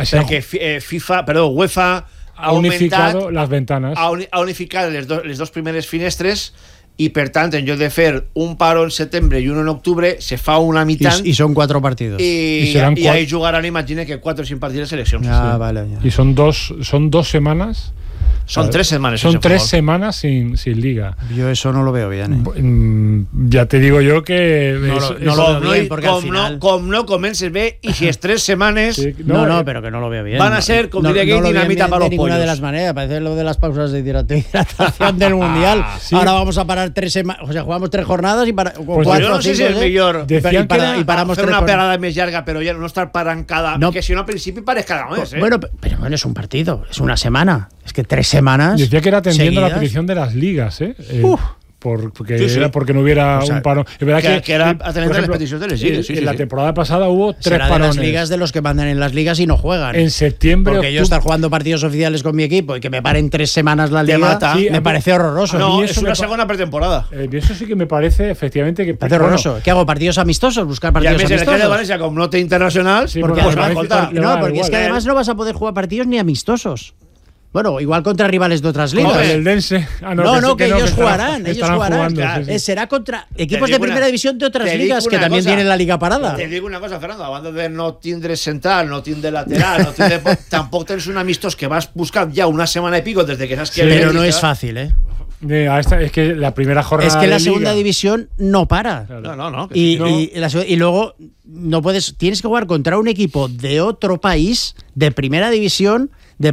[SPEAKER 2] perquè UEFA
[SPEAKER 1] ha unificado las ventanas.
[SPEAKER 2] Ha unificat les dos primeres finestres i, per tant, en lloc de fer un parón en setembre i un en octubre, se fa una mitad.
[SPEAKER 3] Y son 4 partidos.
[SPEAKER 2] Y ahí jugarán, imagina que 4 o 5 partidos de selección.
[SPEAKER 3] Vale, ya.
[SPEAKER 1] Y son dos semanas.
[SPEAKER 2] Son 3 semanas.
[SPEAKER 1] Son 3 semanas sin liga.
[SPEAKER 3] Yo eso no lo veo bien.
[SPEAKER 1] Ya te digo yo que...
[SPEAKER 3] No lo veo bien, porque al final...
[SPEAKER 2] Com no comences bé, y si es 3 semanas...
[SPEAKER 3] Sí, pero que no lo veo bien.
[SPEAKER 2] Van a ser, como diría que dinamita para los pollos.
[SPEAKER 3] De ninguna de las maneras. Parece lo de las pausas de hidratación del Mundial.
[SPEAKER 1] Sí.
[SPEAKER 3] Ahora vamos a parar 3 semanas. O sea, jugamos 3 jornadas y para...
[SPEAKER 2] Pues 4 yo no sé si es mejor.
[SPEAKER 3] Y paramos
[SPEAKER 2] hacer una parada más larga, pero ya no estar parant cada...
[SPEAKER 3] No.
[SPEAKER 2] Que si no, al principio pares cada mes.
[SPEAKER 3] Bueno, pero bueno, es un partido. Es una semana. Es que 3 semanas...
[SPEAKER 1] Decía que era atendiendo
[SPEAKER 3] seguidas.
[SPEAKER 1] la petición de las ligas, porque
[SPEAKER 2] sí.
[SPEAKER 1] Era porque no hubiera un parón. Es verdad
[SPEAKER 2] que era atendiendo las peticiones de las ligas.
[SPEAKER 1] En la temporada pasada hubo 3 parones.
[SPEAKER 3] De las ligas de los que mandan en las ligas y no juegan.
[SPEAKER 1] En septiembre.
[SPEAKER 3] Porque yo estar jugando partidos oficiales con mi equipo y que me paren 3 semanas la liga me parece horroroso.
[SPEAKER 2] No, es una segunda pretemporada.
[SPEAKER 1] Eso sí que me parece, efectivamente, que...
[SPEAKER 3] Parece horroroso. ¿Qué hago? ¿Partidos amistosos? ¿Buscar partidos amistosos?
[SPEAKER 2] Y a mí, en el caso de Valencia, como no te internacional,
[SPEAKER 3] porque es que además no vas a poder jugar partidos ni amistosos. Bueno, igual contra rivales de otras ligas.
[SPEAKER 1] Contra el Dense.
[SPEAKER 3] No, que ellos jugarán.
[SPEAKER 1] Jugando, sí.
[SPEAKER 3] Será contra equipos de primera división de otras ligas que también tienen la liga parada.
[SPEAKER 2] Te digo una cosa, Fernando, hablando de no tindre central, no tindre lateral, tampoco tienes un amistos que vas buscando ya una semana y pico desde que sabes que...
[SPEAKER 3] Pero no es fácil, ¿eh?
[SPEAKER 1] Es que la primera jornada.
[SPEAKER 3] Es que la segunda división no para.
[SPEAKER 2] Claro. No.
[SPEAKER 3] Y luego no puedes. Tienes que jugar contra un equipo de otro país de primera división,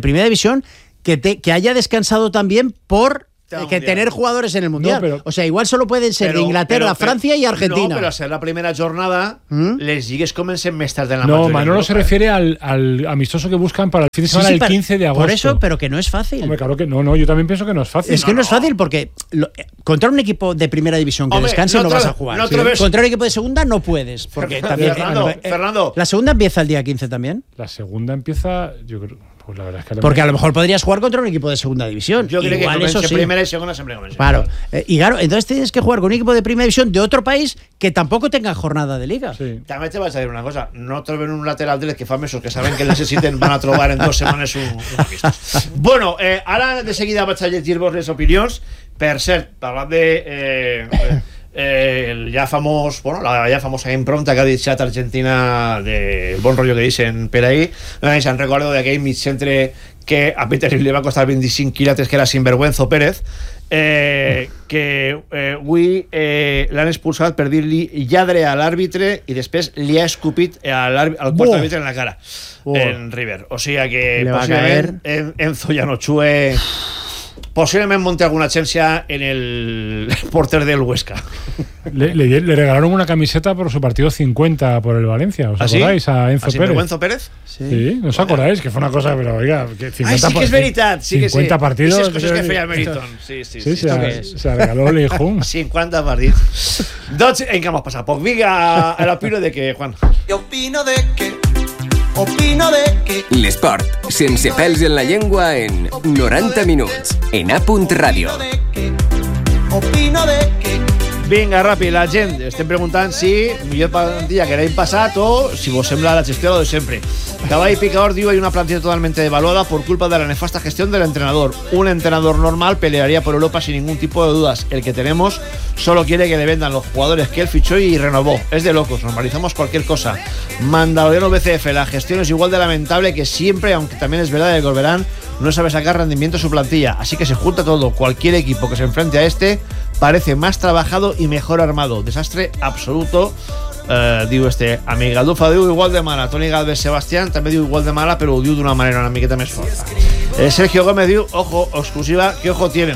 [SPEAKER 3] que haya descansado también por que tener jugadores en el Mundial.
[SPEAKER 1] No,
[SPEAKER 3] o sea, igual solo pueden ser de Inglaterra, Francia y Argentina.
[SPEAKER 2] No, pero a ser la primera jornada les llegues comencen més tard en la
[SPEAKER 1] No, Manolo se refiere al amistoso que buscan para el fin de semana del 15 de agosto.
[SPEAKER 3] Por eso, pero que no es fácil.
[SPEAKER 1] Hombre, claro que no, yo también pienso que no es fácil.
[SPEAKER 3] Es que no es fácil porque contra un equipo de primera división que descanse no vas a jugar. Contra un equipo de segunda no puedes. Porque también,
[SPEAKER 2] Fernando.
[SPEAKER 3] ¿La segunda empieza el día 15 también?
[SPEAKER 1] La segunda empieza, yo creo... Pues la verdad es que
[SPEAKER 3] porque a lo mejor podrías jugar contra un equipo de segunda división.
[SPEAKER 2] Yo creo
[SPEAKER 3] igual
[SPEAKER 2] que
[SPEAKER 3] eso sí.
[SPEAKER 2] Primera y segunda siempre comencen.
[SPEAKER 3] Claro. Y claro, entonces tienes que jugar con un equipo de primera división de otro país que tampoco tenga jornada de liga.
[SPEAKER 1] Sí.
[SPEAKER 2] También te vas a decir una cosa. No troben un lateral del que fa mesos que saben que necesiten van a trobar en 2 setmanes un amistos. Bueno, ara de seguida vaig a llegir-vos les opinions. Per cert, parlant de... el ja famós, la ja famosa impronta que ha deixat Argentina del bon rotllo que dicen per ahí. Se'n recordo d'aquell mig centre que a Peter li va costar 25 quilates, que era Sinvergüenzo Pérez, que avui l'han expulsat per dir-li lladre a l'àrbitre i després li ha escupit al quart àrbitre en la cara en River. O sigui que possiblement Enzo Yanochue posiblemente monte alguna agencia en el porter del Huesca.
[SPEAKER 1] Le regalaron una camiseta por su partido 50 por el Valencia. ¿Os acordáis? A Enzo Pérez.
[SPEAKER 2] ¿Enzo Pérez?
[SPEAKER 1] Sí, ¿no os acordáis? Que fue una cosa, pero oiga, que 50
[SPEAKER 2] sí que es veritat. Sí
[SPEAKER 1] 50
[SPEAKER 2] que
[SPEAKER 1] partidos.
[SPEAKER 2] Esas cosas que feia Meriton. Sí.
[SPEAKER 1] Se regaló Leijun.
[SPEAKER 2] 50 partidos. Doncs, en què hemos pasado? Pues diga el opino de que, Juan.
[SPEAKER 4] Opino de que
[SPEAKER 5] l'esport, sense pèls en la llengua en 90 minuts, en A. Ràdio.
[SPEAKER 4] Opino de que
[SPEAKER 2] Vinga, ràpid, la gent estem preguntant si millor plantilla que l'any passat o si vos sembla la gestió de siempre. Cavall Picador diu: hay una plantilla totalmente devaluada por culpa de la nefasta gestión del entrenador. Un entrenador normal pelearía por Europa sin ningún tipo de dudas. El que tenemos solo quiere que le vendan los jugadores que él fichó y renovó. Es de locos, normalizamos cualquier cosa. Mandaloriano BCF: la gestión es igual de lamentable que siempre, aunque también es verdad que Corberán no sabe sacar rendimiento a su plantilla. Así que se junta todo. Cualquier equipo que se enfrente a este parece más trabajado y mejor armado. Desastre absoluto. Diu amic Galdufa diu igual de mala. Toni Galvez Sebastián també diu igual de mala, però ho diu d'una manera una miqueta més forta. Sergio Gómez diu ojo, exclusiva, ¿qué ojo tienen?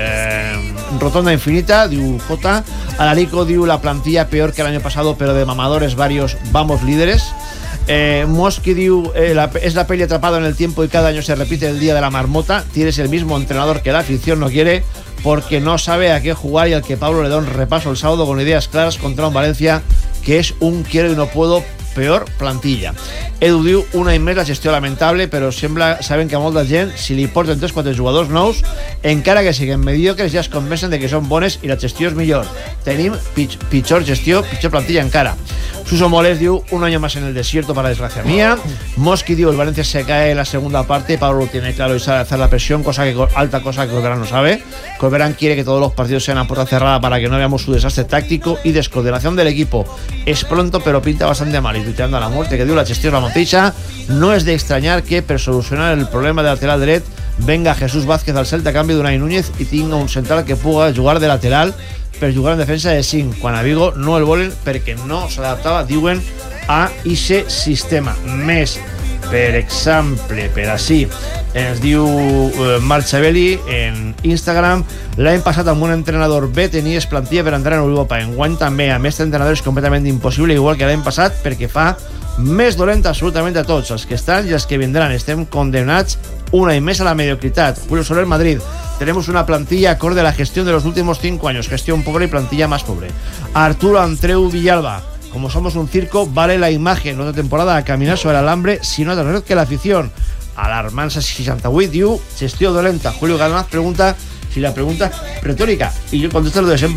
[SPEAKER 2] Rotonda infinita, diu J. Alarico diu la plantilla peor que el año pasado, pero de mamadores varios, vamos líderes. Mosqui diu es la peli atrapado en el tiempo y cada año se repite el día de la marmota. Tienes el mismo entrenador que la afición no quiere porque no sabe a qué jugar y al que Pablo le da un repaso el sábado con ideas claras contra un Valencia que es un quiero y no puedo, peor plantilla. Edu diu una i més la gestió lamentable, però saben que a molta gent si li porten 3-4 jugadors nous encara que siguin mediocres ja es convencen de que són bones i la gestió és millor. Tenim pitjor gestió, pitjor plantilla encara. Suso Moles diu un año más en el desierto para desgracia mía. Mosqui diu el Valencia se cae en la segunda parte, Pablo lo tiene claro y sabe hacer la presión, alta cosa que Corberán no sabe. Corberán quiere que todos los partidos sean a puerta cerrada para que no veamos su desastre táctico y descoordinación del equipo. Es pronto pero pinta bastante mal y tuiteando a la muerte que dio la gestión la mateixa. No es de extrañar que per solucionar el problema de lateral dret venga Jesús Vázquez al Celta a canvi d'Unai Núñez i tinga un central que puga jugar de lateral per jugar en defensa de 5 quan a Vigo no el volen perquè no s'adaptava, diuen, a ese sistema. Més, per exemple, per així ens diu Marc Xavelli en Instagram: l'any passat amb un entrenador B tenies plantilla per entrar en Europa, enguany també amb este entrenador és completament impossible, igual que l'any passat, perquè fa més dolenta absolutament a tots els que estan i els que vindran. Estem condemnats una y més a la mediocritat. Julio Soler, Madrid: tenemos una plantilla acorde a la gestión de los últimos 5 años, gestión pobre y plantilla más pobre. Arturo Andreu Villalba: como somos un circo, vale la imagen, otra temporada a caminar sobre el alambre, si no otra red que la afición. Alarmança 68 diu gestió dolenta. Julio Galmaz pregunta si la pregunta es retórica y yo contesto lo de siempre: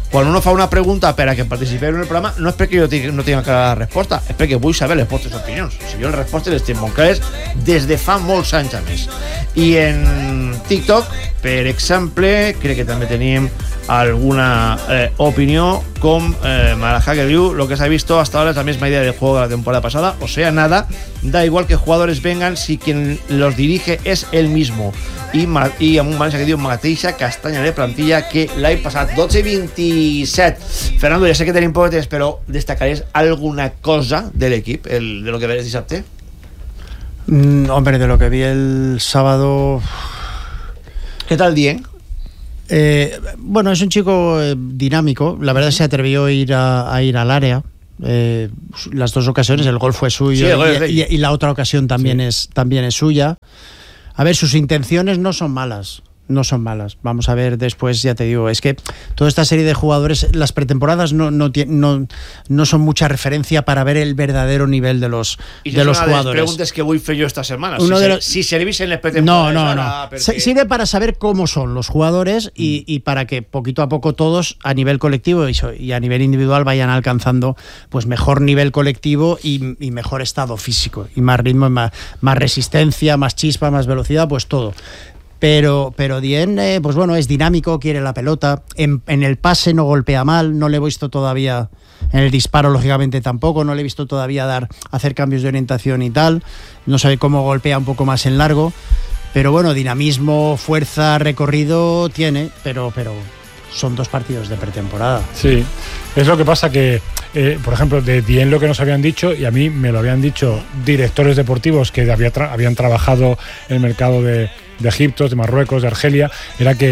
[SPEAKER 2] quan uno fa una pregunta per a que participeu en el programa, no és perquè jo no tinc clara la resposta, és perquè vull saber les vostres opinions. Si jo les respostes les tinc molt clares des de fa molts anys a més. I en TikTok, per exemple, crec que també tenim alguna opinión con Marajá, que diu: lo que se ha visto hasta ahora es la misma idea del juego de la temporada pasada, o sea, nada, da igual que jugadores vengan si quien los dirige es el mismo. I amb un València que diu mateixa castanya de plantilla que l'any passat. 12-27. Fernando, ja sé que tenim poc de temps, però destacaries alguna cosa de l'equip, de lo que veres dissabte?
[SPEAKER 3] Hombre, de lo que vi el sábado...
[SPEAKER 2] ¿Qué tal Dien?
[SPEAKER 3] Bueno, es un chico dinámico. La verdad se atrevió a ir al área. Las dos ocasiones, el gol fue suyo, sí, y la otra ocasión también, sí, es suya. A ver, sus intenciones no son malas. No son malas. Vamos a ver después, ya te digo, es que toda esta serie de jugadores, las pretemporadas no son mucha referencia para ver el verdadero nivel de los jugadores. Las
[SPEAKER 2] preguntas que voy a hacer yo esta semana. Si servís en las
[SPEAKER 3] pretemporadas. No. Sirve para saber cómo son los jugadores y para que poquito a poco todos, a nivel colectivo y a nivel individual, vayan alcanzando pues mejor nivel colectivo y mejor estado físico, y más ritmo, más resistencia, más chispa, más velocidad, pues todo. Pero Dien, pues bueno, es dinámico, quiere la pelota, en el pase no golpea mal, no le he visto todavía, en el disparo lógicamente tampoco, no le he visto todavía hacer cambios de orientación y tal, no sabe cómo golpea un poco más en largo, pero bueno, dinamismo, fuerza, recorrido tiene, pero son 2 partidos de pretemporada.
[SPEAKER 1] Sí, es lo que pasa que, por ejemplo, de Dien lo que nos habían dicho, y a mí me lo habían dicho directores deportivos que habían trabajado en el mercado de Egipto, de Marruecos, de Argelia, era que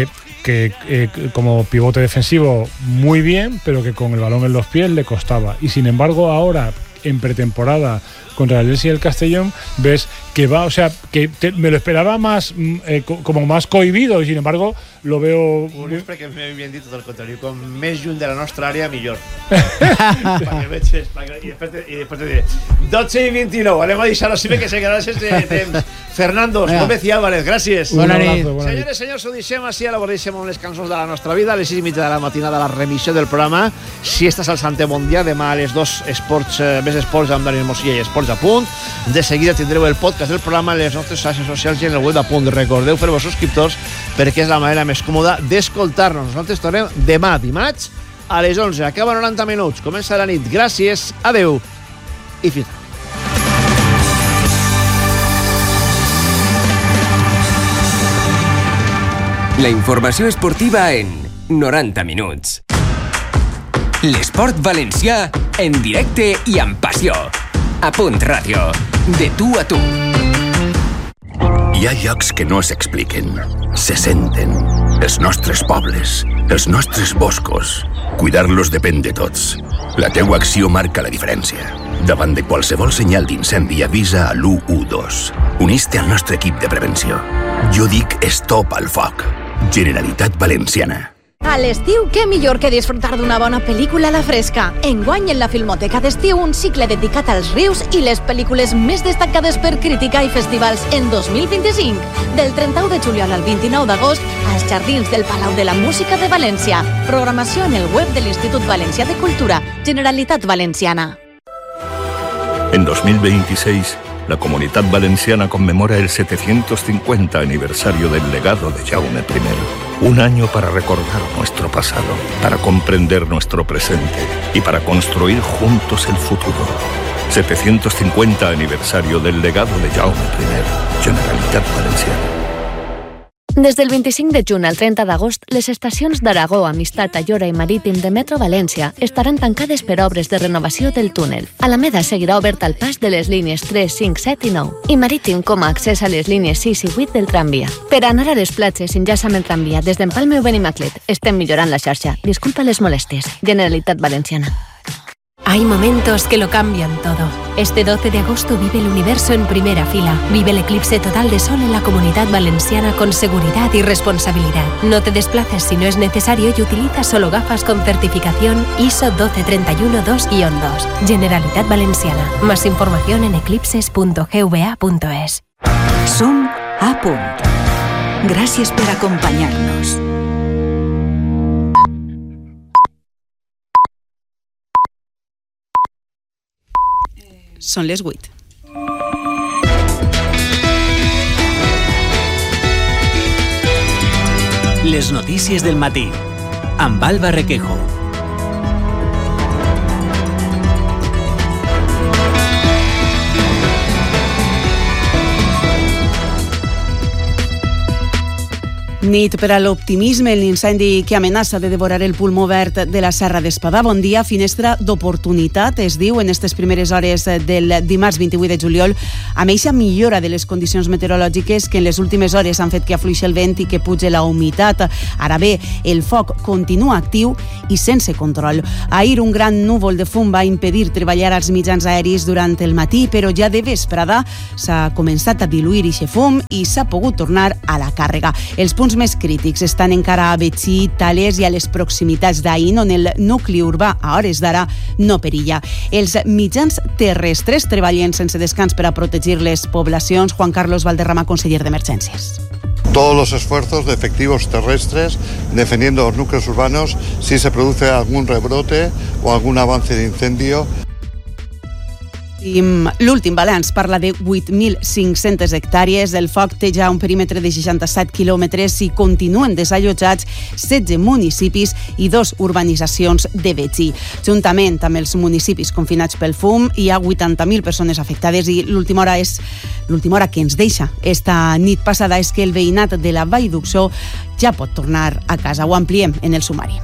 [SPEAKER 1] como pivote defensivo muy bien, pero que con el balón en los pies le costaba. Y sin embargo ahora, en pretemporada contra el Elche y el Castellón, ves que va, o sea, que me lo esperaba más como más cohibido, y sin embargo lo veo...
[SPEAKER 2] Curiós, perquè m'havien dit tot el contrari, com més lluny de la nostra àrea millor. Perquè veig, i després te diré 12-29, anem a deixar-ho així que se quedarà sense temps. Fernando Gómez i Álvarez, gràcies.
[SPEAKER 3] Bona nit.
[SPEAKER 2] Senyores, senyors, ho deixem així, ara ho deixem amb les cançons de la nostra vida. A les 6:30 de la matinada, la remissió del programa Si estàs al Santé Mundial, demà a les 2 més esports amb Daniel Mosilla i Esports a Punt. De seguida tindreu el podcast del programa a les nostres xarxes socials i en el web de Punt. Recordeu fer-vos subscriptors perquè és la manera més còmoda d'escoltar-nos. Nosaltres tornem demà dimarts a les 11. Acaba 90 minuts, comença la nit. Gràcies, adeu i fins.
[SPEAKER 5] La informació esportiva en 90 minuts. L'esport valencià en directe i amb passió. A Punt Ràdio. De tu a tu.
[SPEAKER 6] Hi ha llocs que no s'expliquen, se senten. Els nostres pobles, els nostres boscos. Cuidar-los depèn de tots. La teua acció marca la diferència. Davant de qualsevol senyal d'incendi, avisa a l'112. Unís-te al nostre equip de prevenció. Jo dic stop al foc. Generalitat Valenciana.
[SPEAKER 7] A l'estiu, què millor que disfrutar d'una bona pel·lícula a la fresca. Enguany, en la Filmoteca d'Estiu, un cicle dedicat als rius i les pel·lícules més destacades per crítica i festivals en 2025. Del 31 de juliol al 29 d'agost, als Jardins del Palau de la Música de València. Programació en el web de l'Institut Valencià de Cultura, Generalitat Valenciana.
[SPEAKER 8] En 2026, la Comunidad Valenciana conmemora el 750 aniversario del legado de Jaume I. Un año para recordar nuestro pasado, para comprender nuestro presente y para construir juntos el futuro. 750 aniversario del legado de Jaume I. Generalitat Valenciana.
[SPEAKER 9] Des del 25 de juny al 30 d'agost, les estacions d'Aragó, Amistat, Ayora i Marítim de Metro València estaran tancades per obres de renovació del túnel. Alameda seguirà obert al pas de les línies 3, 5, 7 i 9 i Marítim com a accés a les línies 6 i 8 del tramvia. Per anar a les platges, enllaça amb el tramvia des d'Empalme o Benimaclet. Estem millorant la xarxa. Disculpa les molèsties. Generalitat Valenciana.
[SPEAKER 10] Hay momentos que lo cambian todo. Este 12 de agosto vive el universo en primera fila. Vive el eclipse total de sol en la Comunidad Valenciana con seguridad y responsabilidad. No te desplaces si no es necesario y utiliza solo gafas con certificación ISO 12312-2. Generalitat Valenciana. Más información en eclipses.gva.es.
[SPEAKER 11] Som a Punt. Gràcies per acompanyar-nos. Són les 8.
[SPEAKER 12] Les notícies del matí, amb Alba Requejo.
[SPEAKER 11] Nit per a l'optimisme, l'incendi que amenaça de devorar el pulmó verd de la Serra d'Espadà. Bon dia, finestra d'oportunitat, es diu, en aquestes primeres hores del dimarts 28 de juliol, amb eixa millora de les condicions meteorològiques que en les últimes hores han fet que afluixi el vent i que pugi la humitat. Ara bé, el foc continua actiu i sense control. Ahir un gran núvol de fum va impedir treballar als mitjans aeris durant el matí, però ja de vesprada s'ha començat a diluir eixe fum i s'ha pogut tornar a la càrrega. Els punts més crítics estan encara a Betxí, Tales i a les proximitats d'Aín, on el nucli urbà a hores d'ara no perilla. Els mitjans terrestres treballen sense descans per a protegir les poblacions. Juan Carlos Valderrama, conseller d'Emergències.
[SPEAKER 13] Todos los esfuerzos de efectivos terrestres defendiendo los núcleos urbanos si se produce algún rebrote o algún avance de incendio.
[SPEAKER 11] L'últim balanç parla de 8.500 hectàrees. El foc té ja un perímetre de 67 quilòmetres i continuen desallotjats 16 municipis i 2 urbanitzacions de Betxí. Juntament amb els municipis confinats pel fum, hi ha 80.000 persones afectades i l'última hora que ens deixa esta nit passada és que el veïnat de la Vall d'Uxó ja pot tornar a casa. Ho ampliem en el sumari.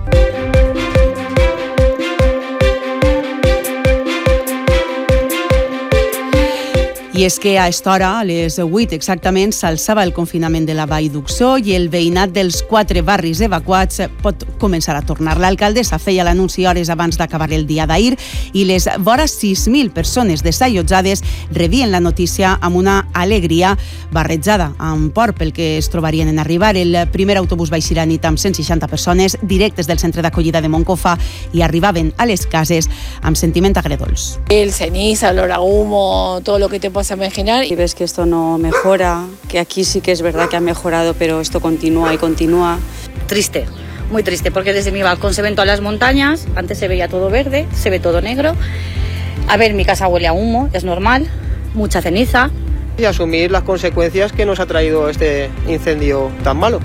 [SPEAKER 11] I és que a esta hora, a les 8 exactament, s'alçava el confinament de la Vall d'Uxó i el veïnat dels 4 barris evacuats pot començar a tornar. L'alcaldessa feia l'anunci hores abans d'acabar el dia d'ahir i les vora 6.000 persones desallotjades rebien la notícia amb una alegria barrejada amb por pel que es trobarien en arribar. El primer autobús va eixir a nit amb 160 persones directes del centre d'acollida de Moncofa i arribaven a les cases amb sentiment agredolç.
[SPEAKER 14] El ceniza, el olor a humo, todo lo que te puedas imaginar.
[SPEAKER 15] Y ves que esto no mejora, que aquí sí que es verdad que ha mejorado, pero esto continúa y continúa.
[SPEAKER 16] Triste, muy triste, porque desde mi balcón se ven todas las montañas, antes se veía todo verde, se ve todo negro. A ver, mi casa huele a humo, es normal, mucha ceniza.
[SPEAKER 17] Y asumir las consecuencias que nos ha traído este incendio tan malo.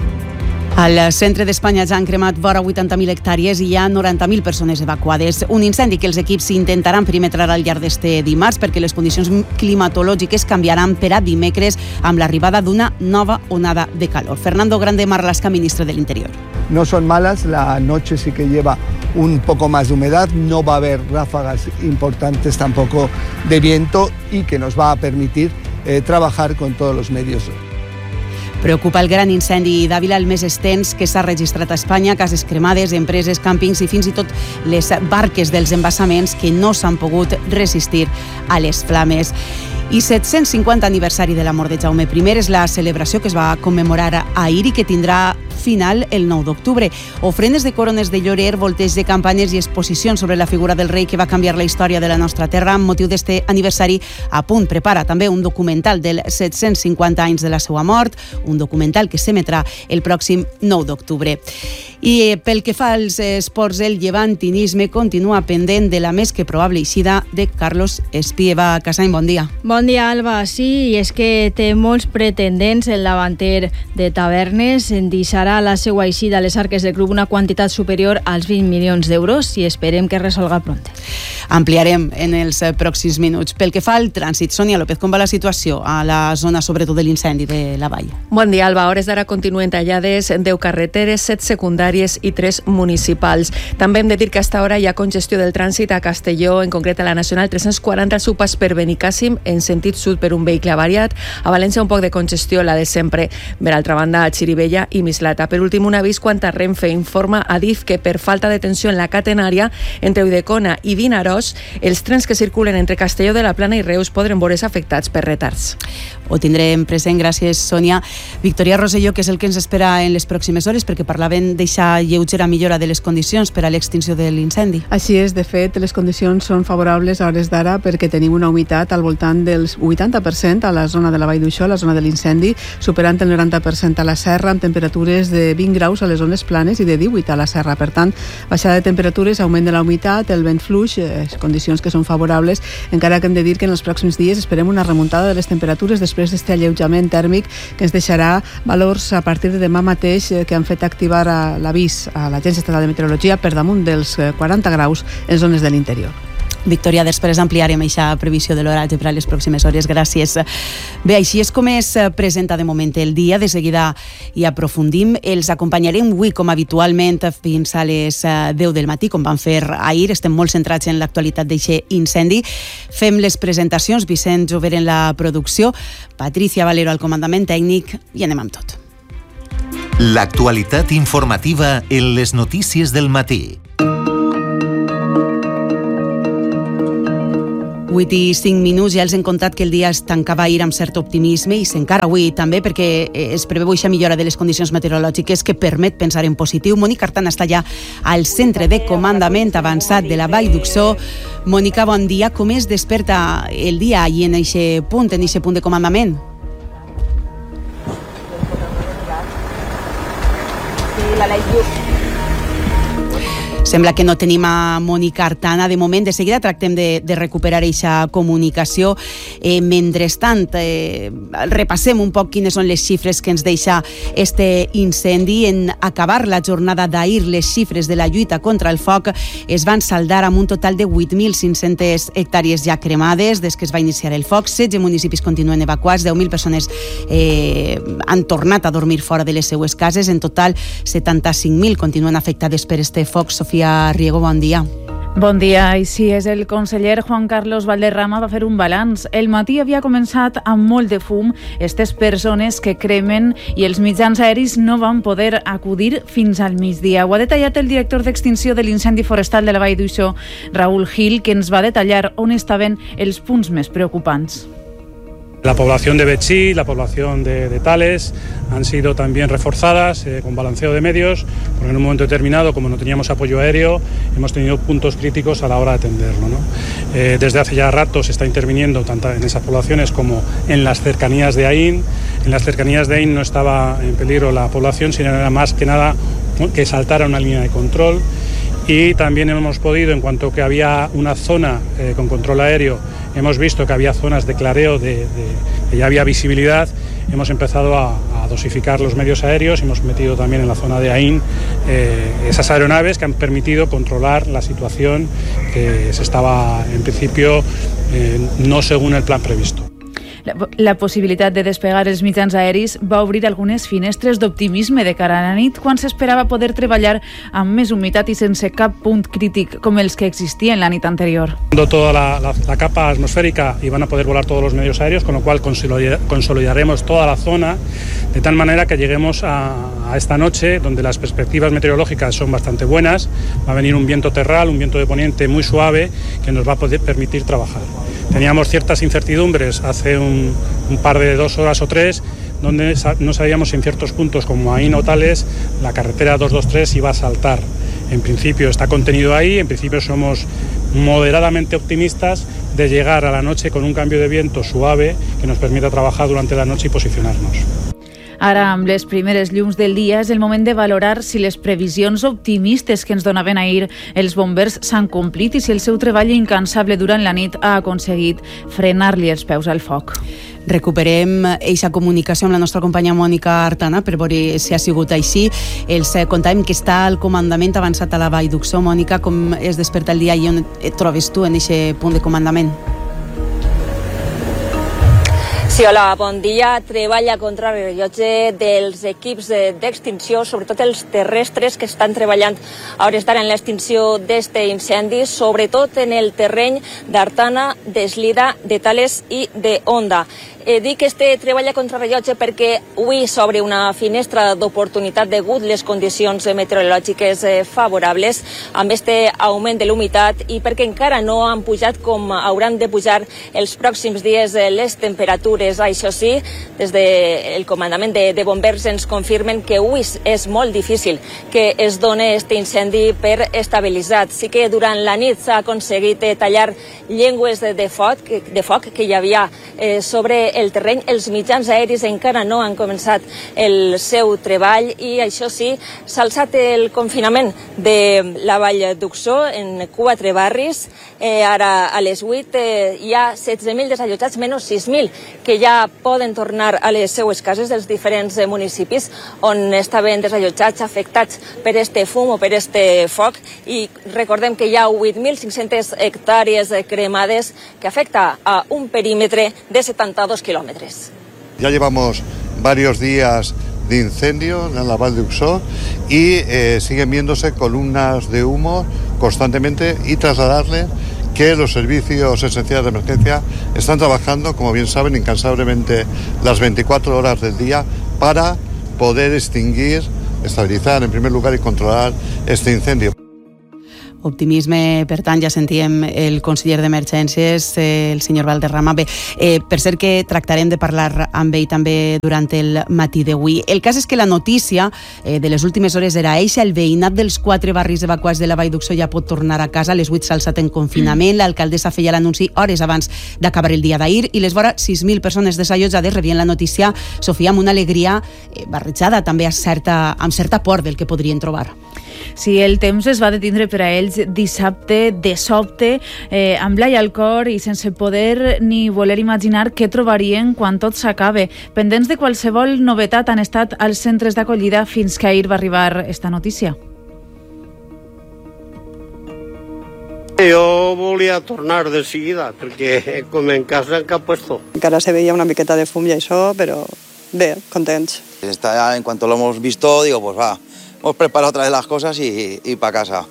[SPEAKER 11] Al centre d'Espanya ja han cremat vora 80.000 hectàrees i hi ha 90.000 persones evacuades. Un incendi que els equips intentaran perimetrar al llarg d'este dimarts perquè les condicions climatològiques canviaran per a dimecres amb l'arribada d'una nova onada de calor. Fernando Grande Marlaska, ministre del Interior.
[SPEAKER 18] No son malas, la noche sí que lleva un poco más de humedad, no va a haber ráfagas importantes tampoco de viento y que nos va a permitir trabajar con todos los medios.
[SPEAKER 11] Preocupa el gran incendi d'Àvila, el més extens que s'ha registrat a Espanya, cases cremades, empreses, càmpings i fins i tot les barques dels embassaments que no s'han pogut resistir a les flames. I 750 aniversari de la mort de Jaume I és la celebració que es va commemorar ahir i que tindrà final el 9 d'octubre. Ofrenes de corones de llorer, volteig de campanyes i exposicions sobre la figura del rei que va canviar la història de la nostra terra. Amb motiu d'este aniversari, A Punt prepara també un documental del 750 anys de la seva mort, un documental que s'emetrà el pròxim 9 d'octubre. I pel que fa als esports, el llevantinisme continua pendent de la més que probable eixida de Carlos Espieva. Casany, bon dia.
[SPEAKER 19] Bon dia, Alba. Sí, i és que té molts pretendents el davanter de Tavernes. Deixarà la seva eixida a les arques del club una quantitat superior als 20 milions d'euros i esperem que resolga pront.
[SPEAKER 11] Ampliarem en els pròxims minuts. Pel que fa al trànsit, Sònia López, com va la situació a la zona, sobretot de l'incendi de la Vall?
[SPEAKER 20] Bon dia, Alba. A hores d'ara continuen tallades 10 carreteres, 7 secundàries i 3 municipals. També hem de dir que a esta hora hi ha congestió del trànsit a Castelló, en concret a la Nacional 340 al seu pas per Benicàssim en sentit sud per un vehicle avariat. A València un poc de congestió, la de sempre. Per altra banda, a Xirivella i Mislata. Per últim, un avís quant a Renfe. Informa Adif que per falta de tensió en la catenària entre Ulldecona i Vinaròs, els trens que circulen entre Castelló de la Plana i Reus podran veure's afectats per retards.
[SPEAKER 11] ho tindrem present. Gràcies, Sònia. Victoria Rosselló, què és el que ens espera en les pròximes hores? Perquè parlaven d'eixa lleugera millora de les condicions per a l'extinció de l'incendi.
[SPEAKER 21] Així és, de fet, les condicions són favorables a hores d'ara perquè tenim una humitat al voltant dels 80% a la zona de la Vall d'Uixó, a la zona de l'incendi, superant el 90% a la serra, amb temperatures de 20 graus a les zones planes i de 18 a la serra. Per tant, baixada de temperatures, augment de la humitat, el vent fluix, condicions que són favorables, encara que hem de dir que en els pròxims dies esperem una remuntada de les temperatures després d'aquest alleujament tèrmic que ens deixarà valors a partir de demà mateix que han fet activar l'avís a l'Agència Estatal de Meteorologia per damunt dels 40 graus en zones de l'interior.
[SPEAKER 11] Victòria, després ampliarem aquesta previsió de l'oratge per a les pròximes hores. Gràcies. Bé, així és com es presenta de moment el dia. De seguida hi aprofundim. Els acompanyarem avui, com habitualment, fins a les 10 del matí, com vam fer ahir. Estem molt centrats en l'actualitat d'aquest incendi. Fem les presentacions. Vicent Jover en la producció, Patricia Valero al comandament tècnic, i anem amb tot.
[SPEAKER 22] L'actualitat informativa en les notícies del matí.
[SPEAKER 11] 8 i 5 minuts, ja els hem contat que el dia es tancava ahir amb cert optimisme i s'encara avui també perquè es preveu aquesta millora de les condicions meteorològiques que permet pensar en positiu. Mònica Artana està ja al centre de comandament avançat de la Vall d'Uixó. Mònica, bon dia. Com es desperta el dia i en aquest punt de comandament? Sembla que no tenim a Mònica Artana de moment. De seguida tractem de recuperar aquesta comunicació. Mentrestant, repassem un poc quines són les xifres que ens deixa este incendi. En acabar la jornada d'ahir, les xifres de la lluita contra el foc es van saldar amb un total de 8.500 hectàrees ja cremades des que es va iniciar el foc. 16 municipis continuen evacuats, 10.000 persones han tornat a dormir fora de les seues cases. En total, 75.000 continuen afectades per este foc. Sofia Riego, bon dia.
[SPEAKER 23] Bon dia. Així és, el conseller Juan Carlos Valderrama va fer un balanç. El matí havia començat amb molt de fum, aquestes persones que cremen i els mitjans aeris no van poder acudir fins al migdia. Ho ha detallat el director d'extinció de l'incendi forestal de la Vall d'Uixó, Raúl Gil, que ens va detallar on estaven els punts més preocupants.
[SPEAKER 24] La población de Betxí, la población de Tales han sido también reforzadas con balanceo de medios, porque en un momento determinado, como no teníamos apoyo aéreo, hemos tenido puntos críticos a la hora de atenderlo, ¿no? Desde hace ya rato se está interviniendo tanto en esas poblaciones como en las cercanías de Aín. En las cercanías de Aín no estaba en peligro la población, sino era más que nada que saltara una línea de control. Y también hemos podido, en cuanto que había una zona con control aéreo, hemos visto que había zonas de clareo, que ya había visibilidad, hemos empezado a dosificar los medios aéreos, hemos metido también en la zona de Aín esas aeronaves que han permitido controlar la situación que se estaba, en principio, no según el plan previsto.
[SPEAKER 23] La possibilitat de despegar els mitjans aeris va obrir algunes finestres d'optimisme de cara a la nit, quan s'esperava poder treballar amb més humitat i sense cap punt crític com els que existien la nit anterior.
[SPEAKER 24] Toda la capa atmosférica y van a poder volar todos los medios aéreos, con lo cual consolidaremos toda la zona de tal manera que lleguemos a esta noche, donde las perspectivas meteorológicas son bastante buenas. Va a venir un viento terral, un viento de poniente muy suave que nos va a poder permitir trabajar. Teníamos ciertas incertidumbres hace un par de 2 horas o 3, donde no sabíamos si en ciertos puntos como Aín o Tales la carretera 223 iba a saltar. En principio está contenido ahí, en principio somos moderadamente optimistas de llegar a la noche con un cambio de viento suave que nos permita trabajar durante la noche y posicionarnos.
[SPEAKER 23] Ara, amb les primeres llums del dia, és el moment de valorar si les previsions optimistes que ens donaven ahir els bombers s'han complit i si el seu treball incansable durant la nit ha aconseguit frenar-li els peus al foc.
[SPEAKER 11] Recuperem aquesta comunicació amb la nostra companya Mònica Artana per veure si ha sigut així. Els contàvem que està al comandament avançat a la Vall d'Uixó. Mònica, com es desperta el dia i on et trobes tu en aquest punt de comandament?
[SPEAKER 25] Sí, hola, bon dia. Treballa contra rellotge dels equips d'extinció, sobretot els terrestres que estan treballant a hores d'ara en l'extinció d'este incendi, sobretot en el terreny d'Artana, d'Eslida, de Tales i de Onda. Dic que este treball a contrarrellotge perquè avui s'obre una finestra d'oportunitat degut les condicions meteorològiques favorables amb este augment de l'humitat i perquè encara no han pujat com hauran de pujar els pròxims dies les temperatures. Això sí, des del comandament de bombers ens confirmen que avui és molt difícil que es doni este incendi per estabilitzat. Sí que durant la nit s'ha aconseguit tallar llengües de foc que hi havia sobre el terreny. Els mitjans aeris encara no han començat el seu treball i això sí, s'ha alçat el confinament de la Vall d'Uxó en 4 barris. Ara a les 8 hi ha 16.000 desallotjats, menys 6.000 que ja poden tornar a les seues cases dels diferents municipis on estaven desallotjats, afectats per este fum o per este foc. I recordem que hi ha 8.500 hectàrees cremades que afecta a un perímetre de 72 kilómetros.
[SPEAKER 13] Ya llevamos varios días de incendio en la Vall d'Uxó y siguen viéndose columnas de humo constantemente y trasladarle que los servicios esenciales de emergencia están trabajando, como bien saben, incansablemente las 24 horas del día para poder extinguir, estabilizar en primer lugar y controlar este incendio.
[SPEAKER 11] Optimisme, per tant, ja sentíem el conseller d'Emergències, el senyor Valderrama. Bé, per cert que tractarem de parlar amb ell també durant el matí d'avui. El cas és que la notícia de les últimes hores era eixa, el veïnat dels 4 barris evacuats de la Vall d'Uxó ja pot tornar a casa, a les 8 s'ha alçat en confinament, l'alcaldessa feia l'anunci hores abans d'acabar el dia d'ahir i les vora 6.000 persones desallotjades rebien la notícia, Sofia, amb una alegria barrejada també amb certa por del que podrien trobar.
[SPEAKER 23] Sí, el temps es va detindre per a ells dissabte, de sobte, amb l'ai al cor i sense poder ni voler imaginar què trobarien quan tot s'acabe. Pendents de qualsevol novetat han estat als centres d'acollida fins que ahir va arribar esta notícia.
[SPEAKER 1] Jo volia tornar de seguida, perquè com en casa en cap puesto.
[SPEAKER 2] Encara se veia una miqueta de fum i això, però bé, contents.
[SPEAKER 3] En cuanto lo hemos visto, digo, pues va, hemos preparado otra vez las cosas y para casa.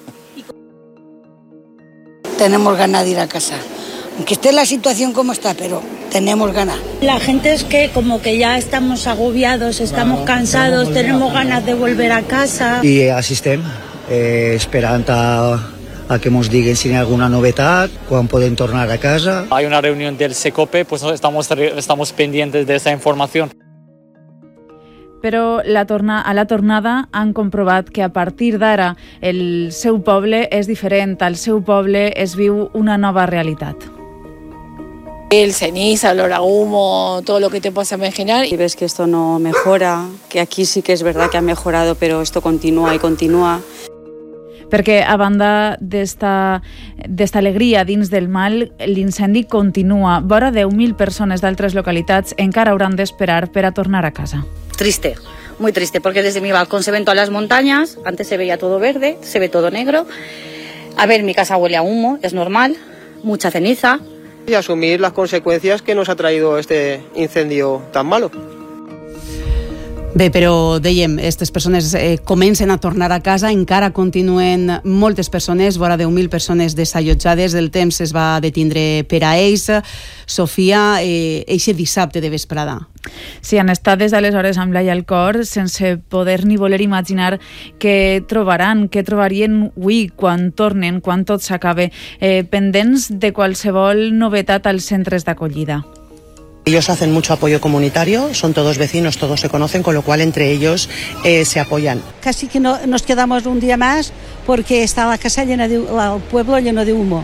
[SPEAKER 4] Tenemos ganas de ir a casa. Aunque esté la situación como está, pero tenemos ganas.
[SPEAKER 5] La gente es que como que ya estamos agobiados, estamos cansados, tenemos ganas de volver a casa.
[SPEAKER 26] I assistem, esperant a que nos diguen si hay alguna novedad, cuándo pueden tornar a casa.
[SPEAKER 27] Hay una reunión del Secope, pues estamos pendientes de esa información.
[SPEAKER 23] Però a la tornada han comprovat que a partir d'ara el seu poble és diferent, al seu poble es viu una nova realitat.
[SPEAKER 14] El ceniza, olor a humo, todo lo que te puedas imaginar.
[SPEAKER 15] Y ves que esto no mejora, que aquí sí que es verdad que ha mejorado, pero esto continúa y continúa.
[SPEAKER 23] Perquè a banda d'esta alegria dins del mal, l'incendi continua. Vora 10.000 persones d'altres localitats encara hauran d'esperar per a tornar a casa.
[SPEAKER 16] Triste, muy triste, porque desde mi balcón se ven todas las montañas, antes se veía todo verde, se ve todo negro. A ver, mi casa huele a humo, es normal, mucha ceniza.
[SPEAKER 17] Y asumir las consecuencias que nos ha traído este incendio tan malo.
[SPEAKER 11] Bé, però dèiem, aquestes persones comencen a tornar a casa, encara continuen moltes persones, vora 10.000 persones desallotjades, el temps es va detindre per a ells. Sofia, eixe dissabte de vesprada.
[SPEAKER 23] Sí, han estat des d'aleshores amb l'ai al cor, sense poder ni voler imaginar què trobarien avui quan tornen, quan tot s'acabe, pendents de qualsevol novetat als centres d'acollida.
[SPEAKER 26] Ellos hacen mucho apoyo comunitario, son todos vecinos, todos se conocen, con lo cual entre ellos se apoyan.
[SPEAKER 4] Casi que nos quedamos un día más porque está la casa llena el pueblo lleno de humo.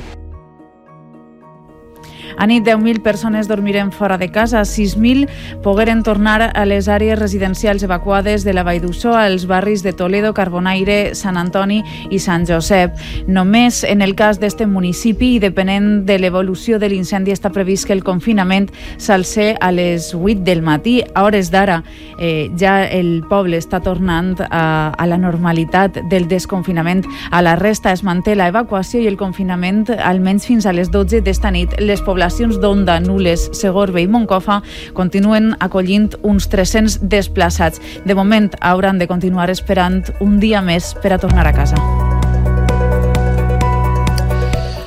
[SPEAKER 23] A nit, 10.000 persones dormiren fora de casa, 6.000 pogueren tornar a les àrees residencials evacuades de la Vall d'Uxó, als barris de Toledo, Carbonaire, Sant Antoni i Sant Josep. Només en el cas d'este municipi i depenent de l'evolució de l'incendi està previst que el confinament s'alce a les 8 del matí. A hores d'ara ja el poble està tornant a la normalitat del desconfinament. A la resta es manté la evacuació i el confinament almenys fins a les 12 d'esta nit. Les poblacions d'Onda, Nules, Segorbe i Moncofa continuen acollint uns 300 desplaçats. De moment hauran de continuar esperant un dia més per a tornar a casa.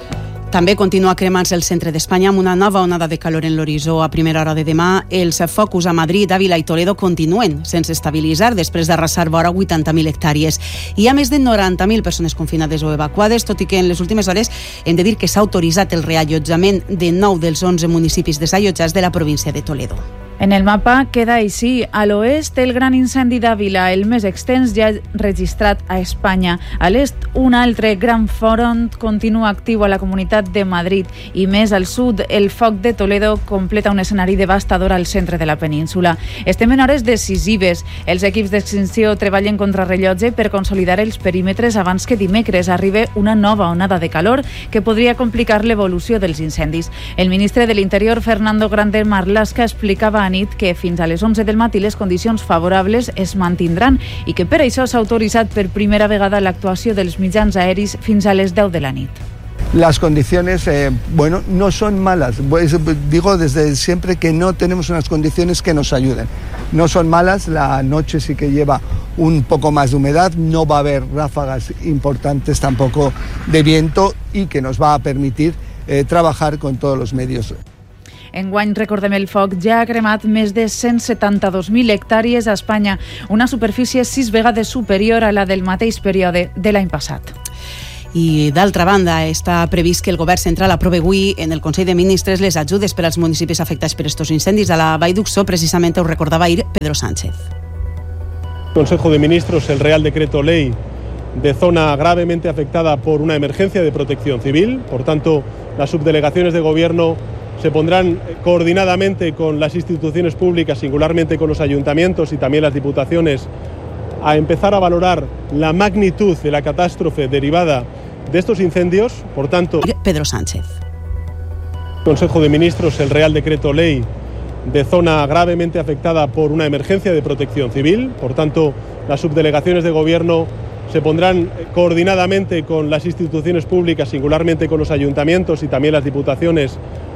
[SPEAKER 11] També continua cremant-se el centre d'Espanya amb una nova onada de calor en l'horitzó. A primera hora de demà, els focus a Madrid, Àvila i Toledo continuen sense estabilitzar després d'arrasar vora 80.000 hectàrees. Hi ha més de 90.000 persones confinades o evacuades, tot i que en les últimes hores hem de dir que s'ha autoritzat el reallotjament de 9 dels 11 municipis desallotjats de la província de Toledo.
[SPEAKER 23] En el mapa queda així. A l'oest, el gran incendi d'Àvila, el més extens ja registrat a Espanya. A l'est, un altre gran front continua actiu a la Comunitat de Madrid i més al sud, el foc de Toledo completa un escenari devastador al centre de la península. Estem en hores decisives. Els equips d'extinció treballen contra rellotge per consolidar els perímetres abans que dimecres arribi una nova onada de calor que podria complicar l'evolució dels incendis. El ministre de l'Interior, Fernando Grande Marlaska, explicava nit que fins a les 11 del matí les condicions favorables es mantindran i que per això s'ha autoritzat per primera vegada l'actuació dels mitjans aeris fins a les 10 de la nit.
[SPEAKER 6] Las condiciones, no son malas. Digo desde siempre que no tenemos unas condiciones que nos ayuden. No son malas, la noche sí que lleva un poco más de humedad, no va a haber ráfagas importantes tampoco de viento y que nos va a permitir trabajar con todos los medios.
[SPEAKER 23] Enguany, recordem, el foc ja ha cremat més de 172.000 hectàrees a Espanya, una superfície 6 vegades superior a la del mateix període de l'any passat.
[SPEAKER 11] I, d'altra banda, està previst que el govern central aprovi avui en el Consell de Ministres les ajudes per als municipis afectats per estos incendis. A la Vall d'Uxó, precisament, ho recordava ahir Pedro Sánchez.
[SPEAKER 7] Consejo de Ministros, el Real Decreto Ley de zona gravemente afectada por una emergencia de protección civil. Por tanto, las subdelegaciones de gobierno se pondrán coordinadamente con las instituciones públicas, singularmente con los ayuntamientos y también las diputaciones, a empezar a valorar la magnitud de la catástrofe derivada de estos incendios. Por tanto,
[SPEAKER 11] Pedro Sánchez.
[SPEAKER 7] Consejo de Ministros, el Real Decreto Ley de zona gravemente afectada por una emergencia de protección civil. Por tanto, las subdelegaciones de gobierno se pondrán coordinadamente con las instituciones públicas, singularmente con los ayuntamientos y también las diputaciones,